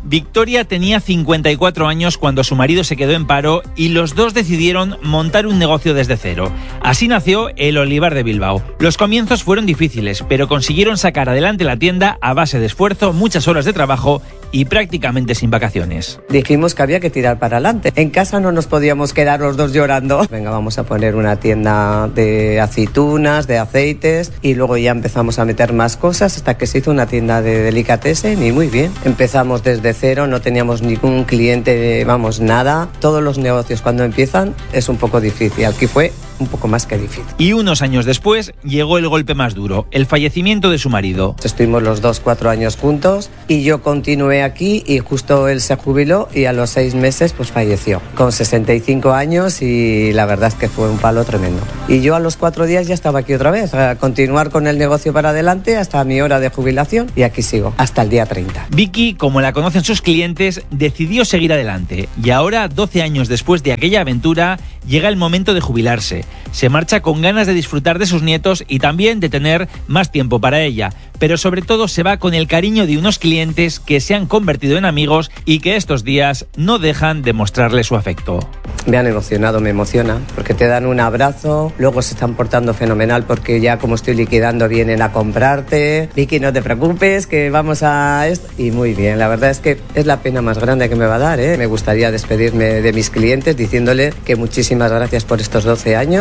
Victoria tenía 54 años cuando su marido se quedó en paro y los dos decidieron montar un negocio desde cero. Así nació el Olivar de Bilbao. Los comienzos fueron difíciles, pero consiguieron sacar adelante la tienda a base de esfuerzo, muchas horas de trabajo y prácticamente sin vacaciones. Dijimos que había que tirar para adelante. En casa no nos podíamos quedar los dos llorando. Venga, vamos a poner una tienda de aceitunas, de aceites, y luego ya empezamos a meter más cosas hasta que se hizo una tienda de delicatessen y muy bien. Empezamos desde cero, no teníamos ningún cliente, vamos, nada. Todos los negocios cuando empiezan es un poco difícil. Aquí fue un poco más que difícil. Y unos años después llegó el golpe más duro, el fallecimiento de su marido. Estuvimos los dos 4 años juntos y yo continué aquí y justo él se jubiló y a los 6 meses pues falleció con 65 años y la verdad es que fue un palo tremendo. Y yo a los 4 días ya estaba aquí otra vez, a continuar con el negocio para adelante hasta mi hora de jubilación y aquí sigo, hasta el día 30. Vicky, como la conocen sus clientes, decidió seguir adelante y ahora, 12 años después de aquella aventura, llega el momento de jubilarse. Se marcha con ganas de disfrutar de sus nietos y también de tener más tiempo para ella, pero sobre todo se va con el cariño de unos clientes que se han convertido en amigos y que estos días no dejan de mostrarle su afecto. Me han emocionado, me emociona, porque te dan un abrazo, luego se están portando fenomenal porque ya como estoy liquidando vienen a comprarte. Vicky, no te preocupes, que vamos a esto. Y muy bien, la verdad es que es la pena más grande que me va a dar, ¿eh? Me gustaría despedirme de mis clientes diciéndole que muchísimas gracias por estos 12 años.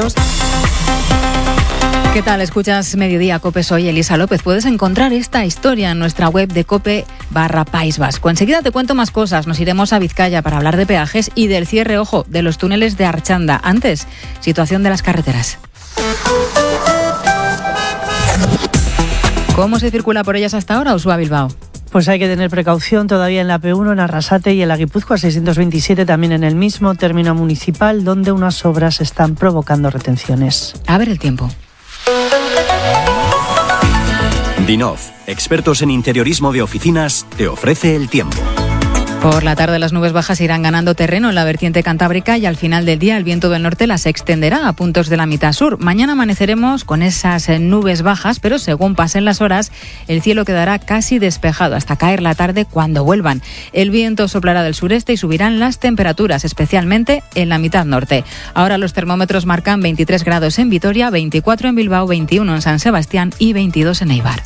¿Qué tal? Escuchas Mediodía Cope, soy Elisa López. Puedes encontrar esta historia en nuestra web de Cope/País Vasco. Enseguida te cuento más cosas. Nos iremos a Vizcaya para hablar de peajes y del cierre, ojo, de los túneles de Archanda. Antes, situación de las carreteras. ¿Cómo se circula por ellas hasta ahora, Ushua Bilbao? Pues hay que tener precaución todavía en la P1, en Arrasate y en la Guipúzcoa 627, también en el mismo término municipal, donde unas obras están provocando retenciones. A ver el tiempo. Dinov, expertos en interiorismo de oficinas, te ofrece el tiempo. Por la tarde las nubes bajas irán ganando terreno en la vertiente cantábrica y al final del día el viento del norte las extenderá a puntos de la mitad sur. Mañana amaneceremos con esas nubes bajas, pero según pasen las horas el cielo quedará casi despejado hasta caer la tarde cuando vuelvan. El viento soplará del sureste y subirán las temperaturas, especialmente en la mitad norte. Ahora los termómetros marcan 23 grados en Vitoria, 24 en Bilbao, 21 en San Sebastián y 22 en Eibar.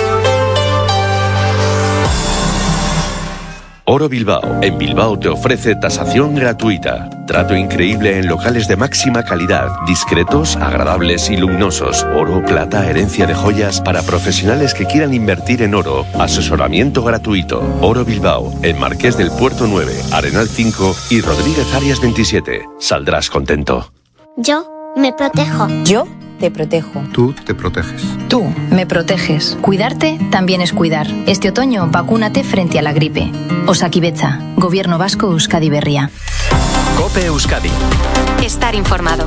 Oro Bilbao. En Bilbao te ofrece tasación gratuita. Trato increíble en locales de máxima calidad, discretos, agradables y luminosos. Oro, plata, herencia de joyas para profesionales que quieran invertir en oro. Asesoramiento gratuito. Oro Bilbao, en Marqués del Puerto 9, Arenal 5 y Rodríguez Arias 27. Saldrás contento. Yo me protejo. Yo te protejo. Tú te proteges. Tú me proteges. Cuidarte también es cuidar. Este otoño vacúnate frente a la gripe. Osakidetza, Gobierno Vasco, Euskadi Berria. Cope Euskadi. Estar informado.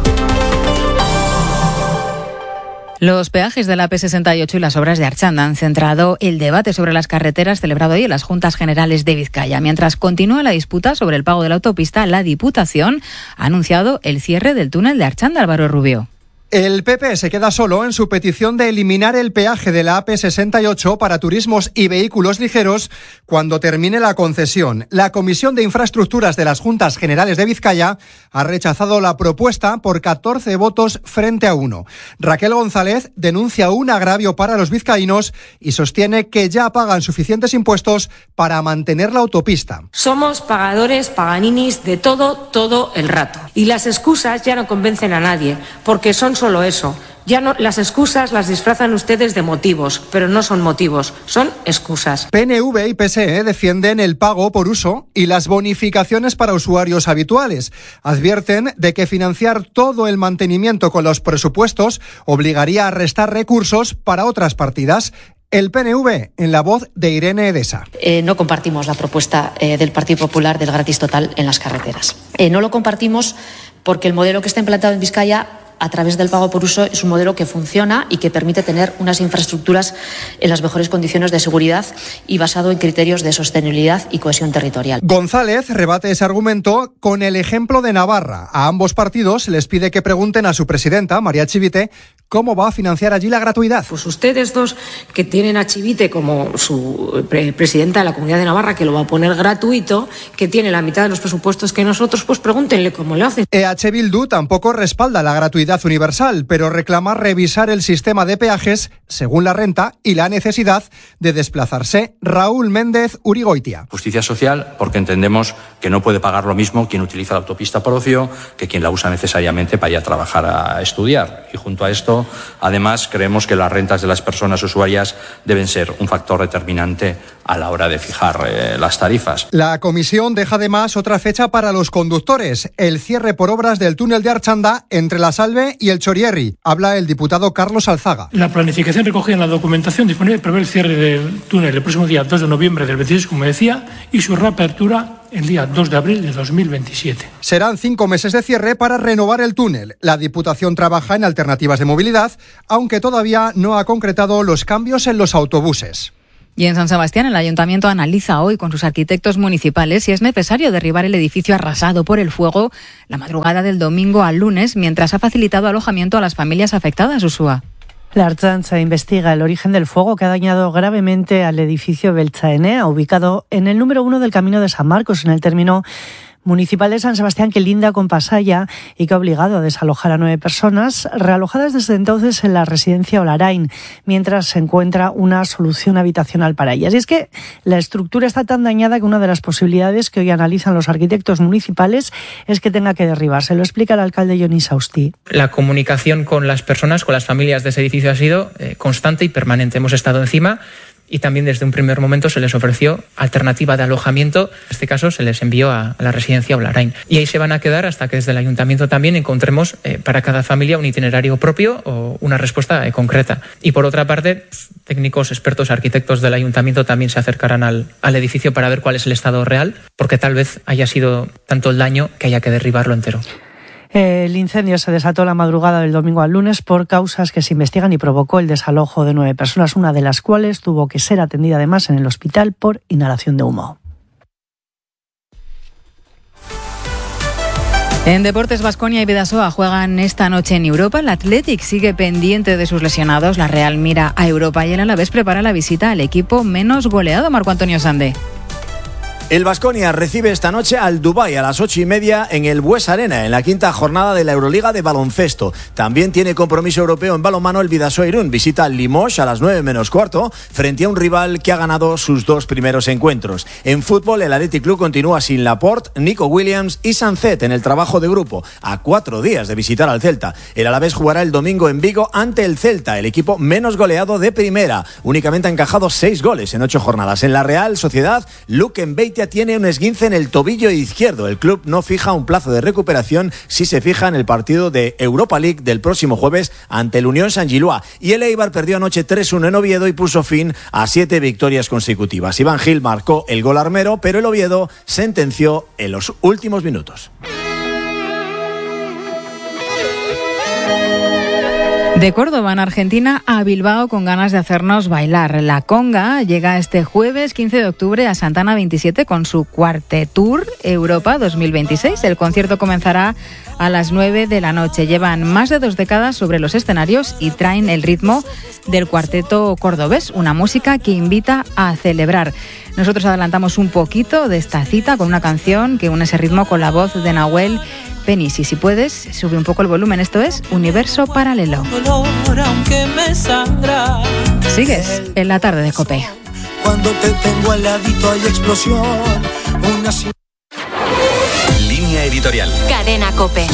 Los peajes de la AP68 y las obras de Archanda han centrado el debate sobre las carreteras celebrado hoy en las Juntas Generales de Vizcaya. Mientras continúa la disputa sobre el pago de la autopista, la Diputación ha anunciado el cierre del túnel de Archanda, Álvaro Rubio. El PP se queda solo en su petición de eliminar el peaje de la AP68 para turismos y vehículos ligeros cuando termine la concesión. La Comisión de Infraestructuras de las Juntas Generales de Vizcaya ha rechazado la propuesta por 14 votos frente a 1. Raquel González denuncia un agravio para los vizcaínos y sostiene que ya pagan suficientes impuestos para mantener la autopista. Somos pagadores, paganinis de todo el rato. Y las excusas ya no convencen a nadie, porque son solo eso. Ya no, las excusas las disfrazan ustedes de motivos, pero no son motivos, son excusas. PNV y PSE defienden el pago por uso y las bonificaciones para usuarios habituales. Advierten de que financiar todo el mantenimiento con los presupuestos obligaría a restar recursos para otras partidas. El PNV, en la voz de Irene Edesa. No compartimos la propuesta del Partido Popular del gratis total en las carreteras. No lo compartimos porque el modelo que está implantado en Vizcaya a través del pago por uso es un modelo que funciona y que permite tener unas infraestructuras en las mejores condiciones de seguridad y basado en criterios de sostenibilidad y cohesión territorial. González rebate ese argumento con el ejemplo de Navarra. A ambos partidos les pide que pregunten a su presidenta, María Chivite, cómo va a financiar allí la gratuidad. Pues ustedes dos, que tienen a Chivite como su presidenta de la Comunidad de Navarra, que lo va a poner gratuito, que tiene la mitad de los presupuestos que nosotros, pues pregúntenle cómo lo hacen. EH Bildu tampoco respalda la gratuidad universal, pero reclama revisar el sistema de peajes según la renta y la necesidad de desplazarse. Raúl Méndez Urigoitia. Justicia social, porque entendemos que no puede pagar lo mismo quien utiliza la autopista por ocio que quien la usa necesariamente para ir a trabajar a estudiar. Y junto a esto, además, creemos que las rentas de las personas usuarias deben ser un factor determinante a la hora de fijar las tarifas. La comisión deja además otra fecha para los conductores, el cierre por obras del túnel de Archanda entre La Salve y el Chorierri. Habla el diputado Carlos Alzaga. La planificación recogida en la documentación disponible prevé el cierre del túnel el próximo día 2 de noviembre del 26, como decía, y su reapertura el día 2 de abril de 2027. Serán 5 meses de cierre para renovar el túnel. La Diputación trabaja en alternativas de movilidad, aunque todavía no ha concretado los cambios en los autobuses. Y en San Sebastián, el Ayuntamiento analiza hoy con sus arquitectos municipales si es necesario derribar el edificio arrasado por el fuego la madrugada del domingo al lunes, mientras ha facilitado alojamiento a las familias afectadas, Uxua. La Ertzaintza investiga el origen del fuego que ha dañado gravemente al edificio Beltzaenea, ubicado en el número 1 del Camino de San Marcos, en el término municipal de San Sebastián, que linda con Pasaya y que ha obligado a desalojar a 9 personas, realojadas desde entonces en la residencia Olarain, mientras se encuentra una solución habitacional para ellas. Y es que la estructura está tan dañada que una de las posibilidades que hoy analizan los arquitectos municipales es que tenga que derribarse. Lo explica el alcalde Johnny Sausti. La comunicación con las personas, con las familias de ese edificio ha sido constante y permanente. Hemos estado encima. Y también desde un primer momento se les ofreció alternativa de alojamiento. En este caso se les envió a la residencia Olarain. Y ahí se van a quedar hasta que desde el ayuntamiento también encontremos para cada familia un itinerario propio o una respuesta concreta. Y por otra parte, técnicos, expertos, arquitectos del ayuntamiento también se acercarán al edificio para ver cuál es el estado real, porque tal vez haya sido tanto el daño que haya que derribarlo entero. El incendio se desató la madrugada del domingo al lunes por causas que se investigan y provocó el desalojo de 9 personas, una de las cuales tuvo que ser atendida además en el hospital por inhalación de humo. En Deportes, Baskonia y Bidasoa juegan esta noche en Europa. El Athletic sigue pendiente de sus lesionados. La Real mira a Europa y el Alavés prepara la visita al equipo menos goleado, Marco Antonio Sande. El Baskonia recibe esta noche al Dubái a las 8:30 en el Bues Arena, en la 5ª jornada de la Euroliga de baloncesto. También tiene compromiso europeo en balonmano el Bidasoa Irún. Visita al Limoges a las 9:15 frente a un rival que ha ganado sus 2 primeros encuentros. En fútbol, el Athletic Club continúa sin Laporte, Nico Williams y Sancet en el trabajo de grupo, a 4 días de visitar al Celta. El Alavés jugará el domingo en Vigo ante el Celta, el equipo menos goleado de primera. Únicamente ha encajado 6 goles en 8 jornadas. En la Real Sociedad, Luke Mbeitia tiene un esguince en el tobillo izquierdo. El club no fija un plazo de recuperación si se fija en el partido de Europa League del próximo jueves ante el Unión Saint-Gillois. Y el Eibar perdió anoche 3-1 en Oviedo y puso fin a 7 victorias consecutivas. Iván Gil marcó el gol armero, pero el Oviedo sentenció en los últimos minutos. De Córdoba, en Argentina, a Bilbao con ganas de hacernos bailar. La Conga llega este jueves 15 de octubre a Santana 27 con su Quartetour Europa 2026. El concierto comenzará a las 9 de la noche. Llevan más de 2 décadas sobre los escenarios y traen el ritmo del cuarteto cordobés, una música que invita a celebrar. Nosotros adelantamos un poquito de esta cita con una canción que une ese ritmo con la voz de Nahuel Penis. Y si puedes, sube un poco el volumen. Esto es Universo Paralelo. Sigues en la tarde de COPE. Cuando te tengo al ladito hay explosión. Línea editorial. Cadena COPE.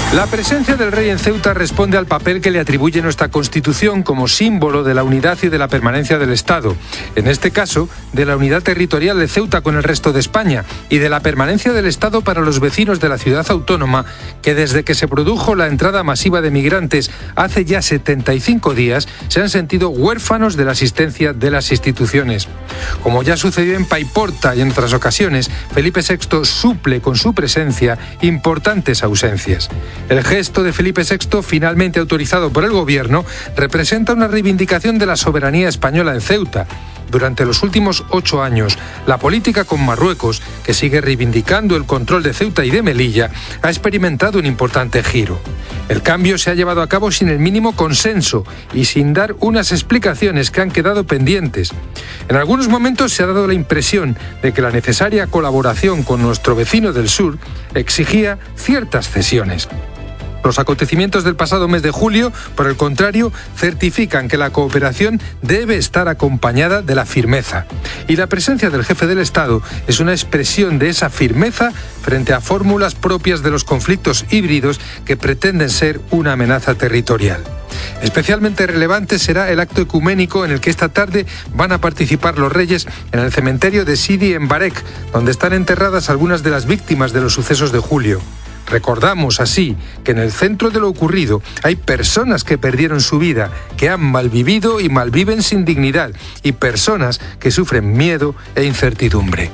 La presencia del rey en Ceuta responde al papel que le atribuye nuestra Constitución como símbolo de la unidad y de la permanencia del Estado. En este caso, de la unidad territorial de Ceuta con el resto de España y de la permanencia del Estado para los vecinos de la ciudad autónoma que desde que se produjo la entrada masiva de migrantes hace ya 75 días se han sentido huérfanos de la asistencia de las instituciones. Como ya sucedió en Paiporta y en otras ocasiones, Felipe VI suple con su presencia importantes ausencias. El gesto de Felipe VI, finalmente autorizado por el gobierno, representa una reivindicación de la soberanía española en Ceuta. Durante los últimos 8 años, la política con Marruecos, que sigue reivindicando el control de Ceuta y de Melilla, ha experimentado un importante giro. El cambio se ha llevado a cabo sin el mínimo consenso y sin dar unas explicaciones que han quedado pendientes. En algunos momentos se ha dado la impresión de que la necesaria colaboración con nuestro vecino del sur exigía ciertas cesiones. Los acontecimientos del pasado mes de julio, por el contrario, certifican que la cooperación debe estar acompañada de la firmeza. Y la presencia del jefe del Estado es una expresión de esa firmeza frente a fórmulas propias de los conflictos híbridos que pretenden ser una amenaza territorial. Especialmente relevante será el acto ecuménico en el que esta tarde van a participar los reyes en el cementerio de Sidi en Barek, donde están enterradas algunas de las víctimas de los sucesos de julio. Recordamos así que en el centro de lo ocurrido hay personas que perdieron su vida, que han malvivido y malviven sin dignidad, y personas que sufren miedo e incertidumbre.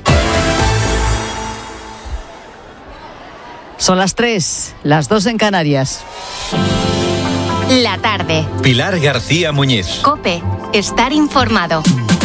Son las 3, las 2 en Canarias. La tarde. Pilar García Muñiz. COPE. Estar informado.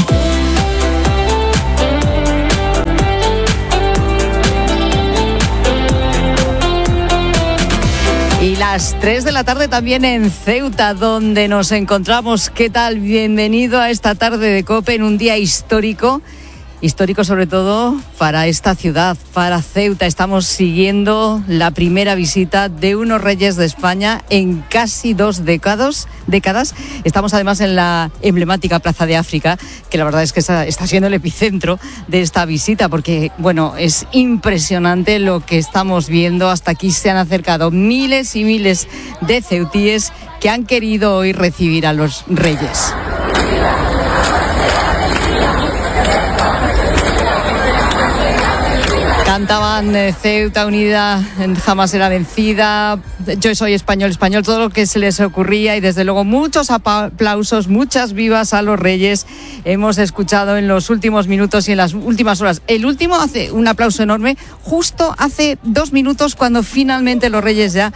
Y las 3 de la tarde también en Ceuta, donde nos encontramos. ¿Qué tal? Bienvenido a esta tarde de COPE en un día histórico. Histórico sobre todo para esta ciudad, para Ceuta. Estamos siguiendo la primera visita de unos reyes de España en casi 2 décadas. Estamos además en la emblemática Plaza de África, que la verdad es que está siendo el epicentro de esta visita, porque bueno, es impresionante lo que estamos viendo. Hasta aquí se han acercado miles y miles de ceutíes que han querido hoy recibir a los reyes. Cantaban Ceuta unida, jamás será vencida, yo soy español, todo lo que se les ocurría, y desde luego muchos aplausos, muchas vivas a los reyes. Hemos escuchado en los últimos minutos y en las últimas horas. El último hace un aplauso enorme, justo hace 2 minutos, cuando finalmente los reyes ya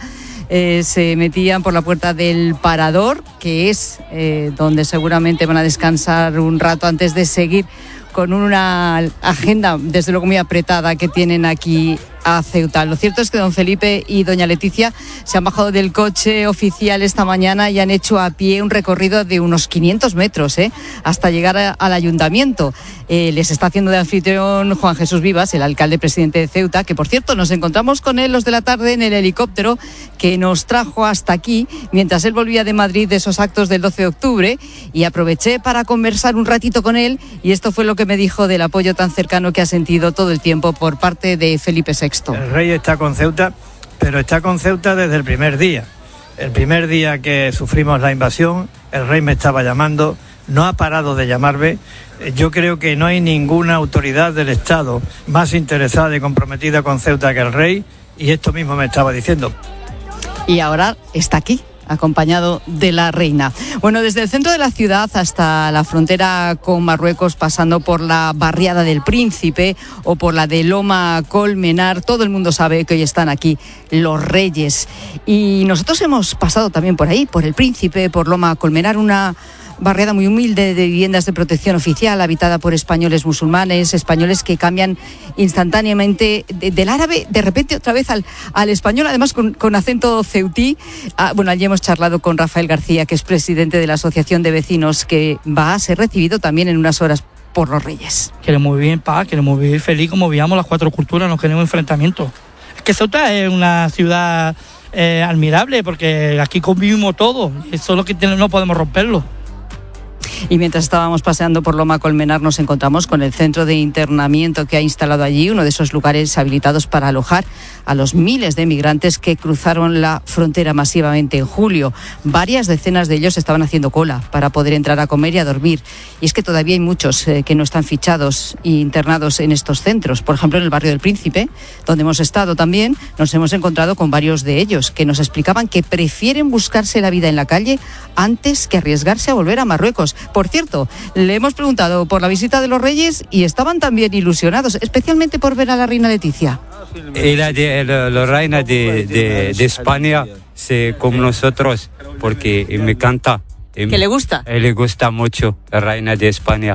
se metían por la puerta del Parador, que es donde seguramente van a descansar un rato antes de seguir con una agenda, desde luego, muy apretada que tienen aquí a Ceuta. Lo cierto es que don Felipe y doña Leticia se han bajado del coche oficial esta mañana y han hecho a pie un recorrido de unos 500 metros hasta llegar al ayuntamiento. Les está haciendo de anfitrión Juan Jesús Vivas, el alcalde presidente de Ceuta, que por cierto nos encontramos con él los de la tarde en el helicóptero que nos trajo hasta aquí mientras él volvía de Madrid de esos actos del 12 de octubre, y aproveché para conversar un ratito con él, y esto fue lo que me dijo del apoyo tan cercano que ha sentido todo el tiempo por parte de Felipe VI. El rey está con Ceuta, pero está con Ceuta desde el primer día. El primer día que sufrimos la invasión, el rey me estaba llamando, no ha parado de llamarme. Yo creo que no hay ninguna autoridad del Estado más interesada y comprometida con Ceuta que el rey, y esto mismo me estaba diciendo. Y ahora está aquí, acompañado de la reina. Bueno, desde el centro de la ciudad hasta la frontera con Marruecos, pasando por la barriada del Príncipe o por la de Loma Colmenar, todo el mundo sabe que hoy están aquí los reyes. Y nosotros hemos pasado también por ahí, por el Príncipe, por Loma Colmenar, una barriada muy humilde de viviendas de protección oficial, habitada por españoles musulmanes, españoles que cambian instantáneamente del árabe, de repente otra vez al español, además con acento ceutí. Bueno, allí hemos charlado con Rafael García, que es presidente de la Asociación de Vecinos, que va a ser recibido también en unas horas por los reyes. Queremos vivir en paz, queremos vivir feliz, como vivíamos las 4 culturas, no queremos enfrentamientos. Es que Ceuta es una ciudad admirable, porque aquí convivimos todos, eso es lo que no podemos romperlo. Y mientras estábamos paseando por Loma Colmenar nos encontramos con el centro de internamiento que ha instalado allí, uno de esos lugares habilitados para alojar a los miles de migrantes que cruzaron la frontera masivamente en julio. Varias decenas de ellos estaban haciendo cola para poder entrar a comer y a dormir. Y es que todavía hay muchos que no están fichados e internados en estos centros. Por ejemplo, en el barrio del Príncipe, donde hemos estado también, nos hemos encontrado con varios de ellos que nos explicaban que prefieren buscarse la vida en la calle antes que arriesgarse a volver a Marruecos. Por cierto, le hemos preguntado por la visita de los Reyes y estaban también ilusionados, especialmente por ver a la reina Leticia. La reina de España como nosotros, porque me encanta. ¿Que le gusta? Le gusta mucho la reina de España.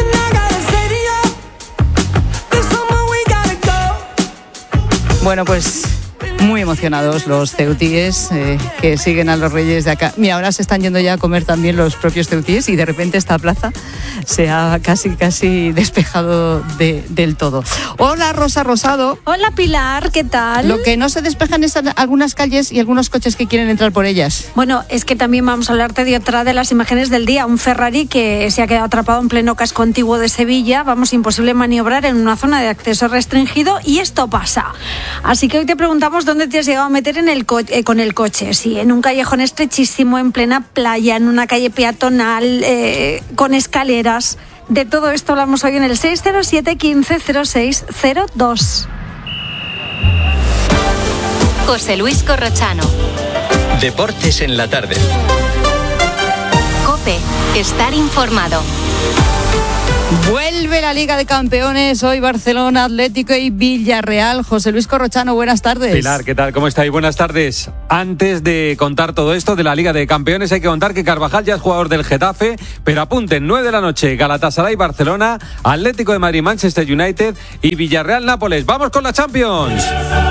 Bueno, pues muy emocionados los ceutíes que siguen a los Reyes de acá. Mira, ahora se están yendo ya a comer también los propios ceutíes y de repente esta plaza se ha casi despejado del todo. Hola, Rosa Rosado. Hola, Pilar, ¿qué tal? Lo que no se despejan es algunas calles y algunos coches que quieren entrar por ellas. Bueno, es que también vamos a hablarte de otra de las imágenes del día. Un Ferrari que se ha quedado atrapado en pleno casco antiguo de Sevilla. Vamos, imposible maniobrar en una zona de acceso restringido y esto pasa. Así que hoy te preguntamos dónde te has llegado a meter con el coche. Sí, en un callejón estrechísimo, en plena playa, en una calle peatonal, con escaleras. De todo esto hablamos hoy en el 607 15 06 02. José Luis Corrochano. Deportes en la tarde. COPE. Estar informado. Vuelve la Liga de Campeones, hoy Barcelona, Atlético y Villarreal. José Luis Corrochano, buenas tardes. Pilar, ¿qué tal? ¿Cómo estáis? Buenas tardes. Antes de contar todo esto de la Liga de Campeones, hay que contar que Carvajal ya es jugador del Getafe, pero apunten, 9 de la noche, Galatasaray, Barcelona, Atlético de Madrid, Manchester United y Villarreal, Nápoles. ¡Vamos con la Champions!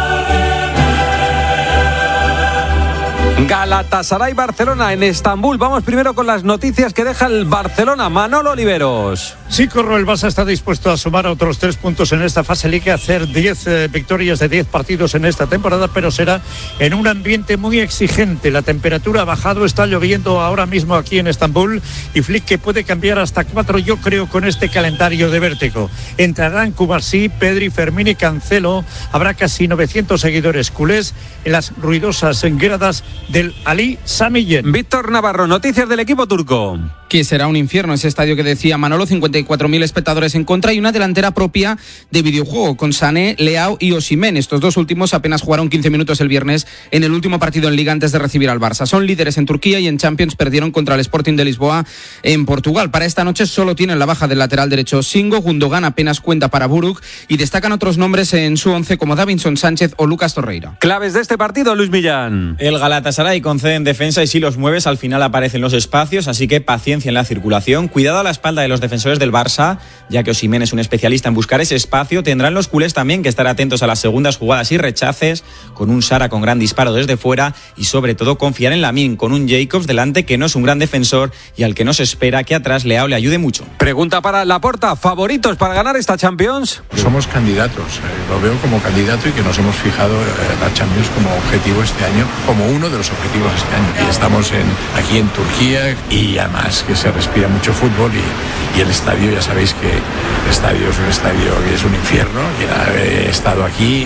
Galatasaray-Barcelona en Estambul. Vamos primero con las noticias que deja el Barcelona. Manolo Oliveros. Sí, Corro, el Barça está dispuesto a sumar otros 3 puntos en esta fase Liga, hacer 10 victorias de 10 partidos en esta temporada, pero será en un ambiente muy exigente. La temperatura ha bajado, está lloviendo ahora mismo aquí en Estambul y Flick que puede cambiar hasta 4, yo creo, con este calendario de vértigo. Entrarán Cubarsí, Pedri, Fermín y Cancelo. Habrá casi 900 seguidores culés en las ruidosas gradas del Ali Sami Yen. Víctor Navarro, noticias del equipo turco. Que será un infierno ese estadio que decía Manolo, 54.000 espectadores en contra y una delantera propia de videojuego con Sané, Leao y Osimhen. Estos dos últimos apenas jugaron 15 minutos el viernes en el último partido en Liga antes de recibir al Barça. Son líderes en Turquía y en Champions perdieron contra el Sporting de Lisboa en Portugal. Para esta noche solo tienen la baja del lateral derecho Singo, Gundogan apenas cuenta para Buruk y destacan otros nombres en su once como Davinson Sánchez o Lucas Torreira. Claves de este partido, Luis Millán. El Galatasaray concede en defensa y si los mueves al final aparecen los espacios, así que paciencia en la circulación. Cuidado a la espalda de los defensores del Barça, ya que Osimhen es un especialista en buscar ese espacio. Tendrán los culés también que estar atentos a las segundas jugadas y rechaces, con un Sara con gran disparo desde fuera y sobre todo confiar en Lamine, con un Jacobs delante que no es un gran defensor y al que no se espera que atrás Leao le ayude mucho. Pregunta para Laporta, ¿favoritos para ganar esta Champions? Somos candidatos, lo veo como candidato y que nos hemos fijado la Champions como objetivo este año, como uno de los objetivos este año. Y estamos aquí en Turquía y además que se respira mucho fútbol y el estadio, ya sabéis que el estadio es un estadio que es un infierno. Quien ha estado aquí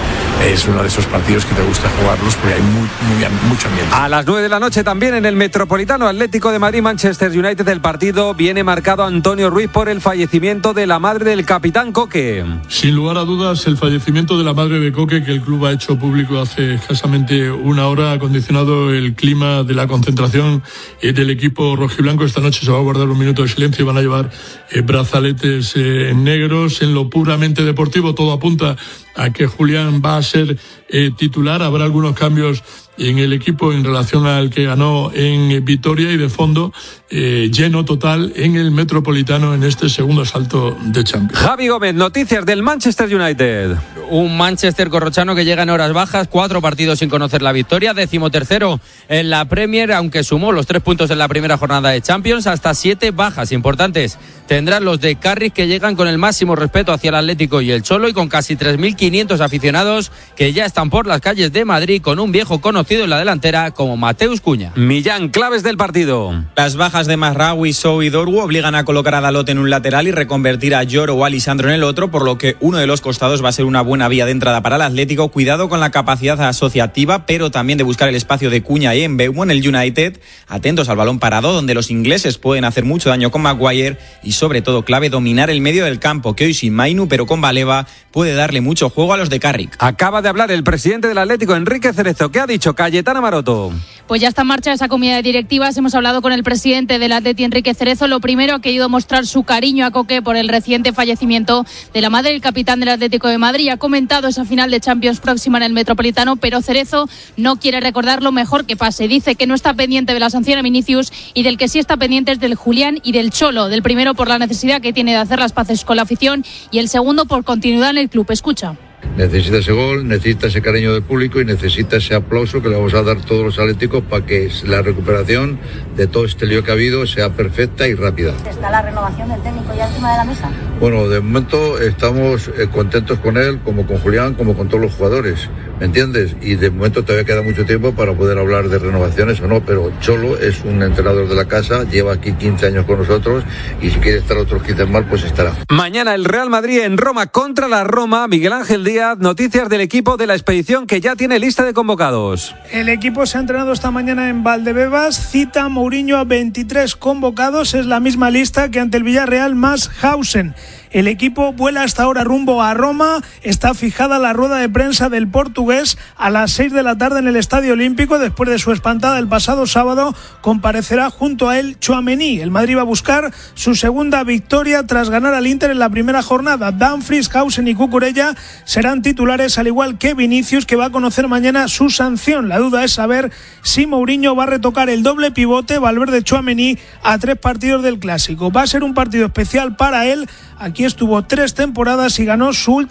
es uno de esos partidos que te gusta jugarlos porque hay mucho ambiente. A las 9 de la noche también en el Metropolitano, Atlético de Madrid, Manchester United. El partido viene marcado Antonio Ruiz por el fallecimiento de la madre del capitán Coque. Sin lugar a dudas, el fallecimiento de la madre de Coque, que el club ha hecho público hace escasamente una hora, ha condicionado el clima de la concentración del equipo rojiblanco. Esta noche se va a guardar un minuto de silencio y van a llevar brazaletes negros. En lo puramente deportivo, todo apunta a que Julián va a ser titular. Habrá algunos cambios en el equipo en relación al que ganó en Vitoria y de fondo lleno total en el Metropolitano en este segundo asalto de Champions. Javi Gómez, noticias del Manchester United. un Manchester corrochano que llega en horas bajas, 4 partidos sin conocer la victoria, 13º en la Premier, aunque sumó los 3 puntos en la primera jornada de Champions, hasta 7 bajas importantes. Tendrán los de Carrick, que llegan con el máximo respeto hacia el Atlético y el Cholo, y con casi 3.500 aficionados que ya están por las calles de Madrid, con un viejo conocido en la delantera como Mateus Cunha. Millán, claves del partido. Las bajas de Mazraoui, Sow y Dorgu obligan a colocar a Dalot en un lateral y reconvertir a Lloro o a Lisandro en el otro, por lo que uno de los costados va a ser una buena vía de entrada para el Atlético. Cuidado con la capacidad asociativa, pero también de buscar el espacio de Cunha y Mbeumo en el United. Atentos al balón parado, donde los ingleses pueden hacer mucho daño con Maguire, y sobre todo clave dominar el medio del campo, que hoy sin Mainu pero con Baleba puede darle mucho juego a los de Carrick. Acaba de hablar el presidente del Atlético, Enrique Cerezo. ¿Qué ha dicho Cayetana Maroto? Pues ya está en marcha esa comida de directivas. Hemos hablado con el presidente del Atleti, Enrique Cerezo. Lo primero, ha querido mostrar su cariño a Coque por el reciente fallecimiento de la madre del capitán del Atlético de Madrid. Ha comentado esa final de Champions próxima en el Metropolitano, pero Cerezo no quiere recordar lo mejor que pase. Dice que no está pendiente de la sanción a Vinicius, y del que sí está pendiente es del Julián y del Cholo. Del primero por la necesidad que tiene de hacer las paces con la afición, y el segundo por continuidad en el club. Escucha. Necesita ese gol, necesita ese cariño del público y necesita ese aplauso que le vamos a dar todos los atléticos para que la recuperación de todo este lío que ha habido sea perfecta y rápida. ¿Está la renovación del técnico ya encima de la mesa? Bueno, de momento estamos contentos con él, como con Julián, como con todos los jugadores, ¿me entiendes? Y de momento todavía queda mucho tiempo para poder hablar de renovaciones o no, pero Cholo es un entrenador de la casa, lleva aquí 15 años con nosotros, y si quiere estar otros 15 más, pues estará. Mañana el Real Madrid en Roma contra la Roma. Miguel Ángel Díaz, noticias del equipo de la expedición, que ya tiene lista de convocados. El equipo se ha entrenado esta mañana en Valdebebas, cita Mourinho a 23 convocados, es la misma lista que ante el Villarreal más Hausen. El equipo vuela hasta ahora rumbo a Roma. Está fijada la rueda de prensa del portugués a las 6 de la tarde en el Estadio Olímpico. Después de su espantada el pasado sábado, comparecerá junto a él Tchouaméni. El Madrid va a buscar su segunda victoria tras ganar al Inter en la primera jornada. Dumfries, Hausen y Cucurella serán titulares, al igual que Vinicius, que va a conocer mañana su sanción. La duda es saber si Mourinho va a retocar el doble pivote Valverde-Tchouaméni a 3 partidos del Clásico. Va a ser un partido especial para él. Aquí estuvo 3 temporadas y ganó su última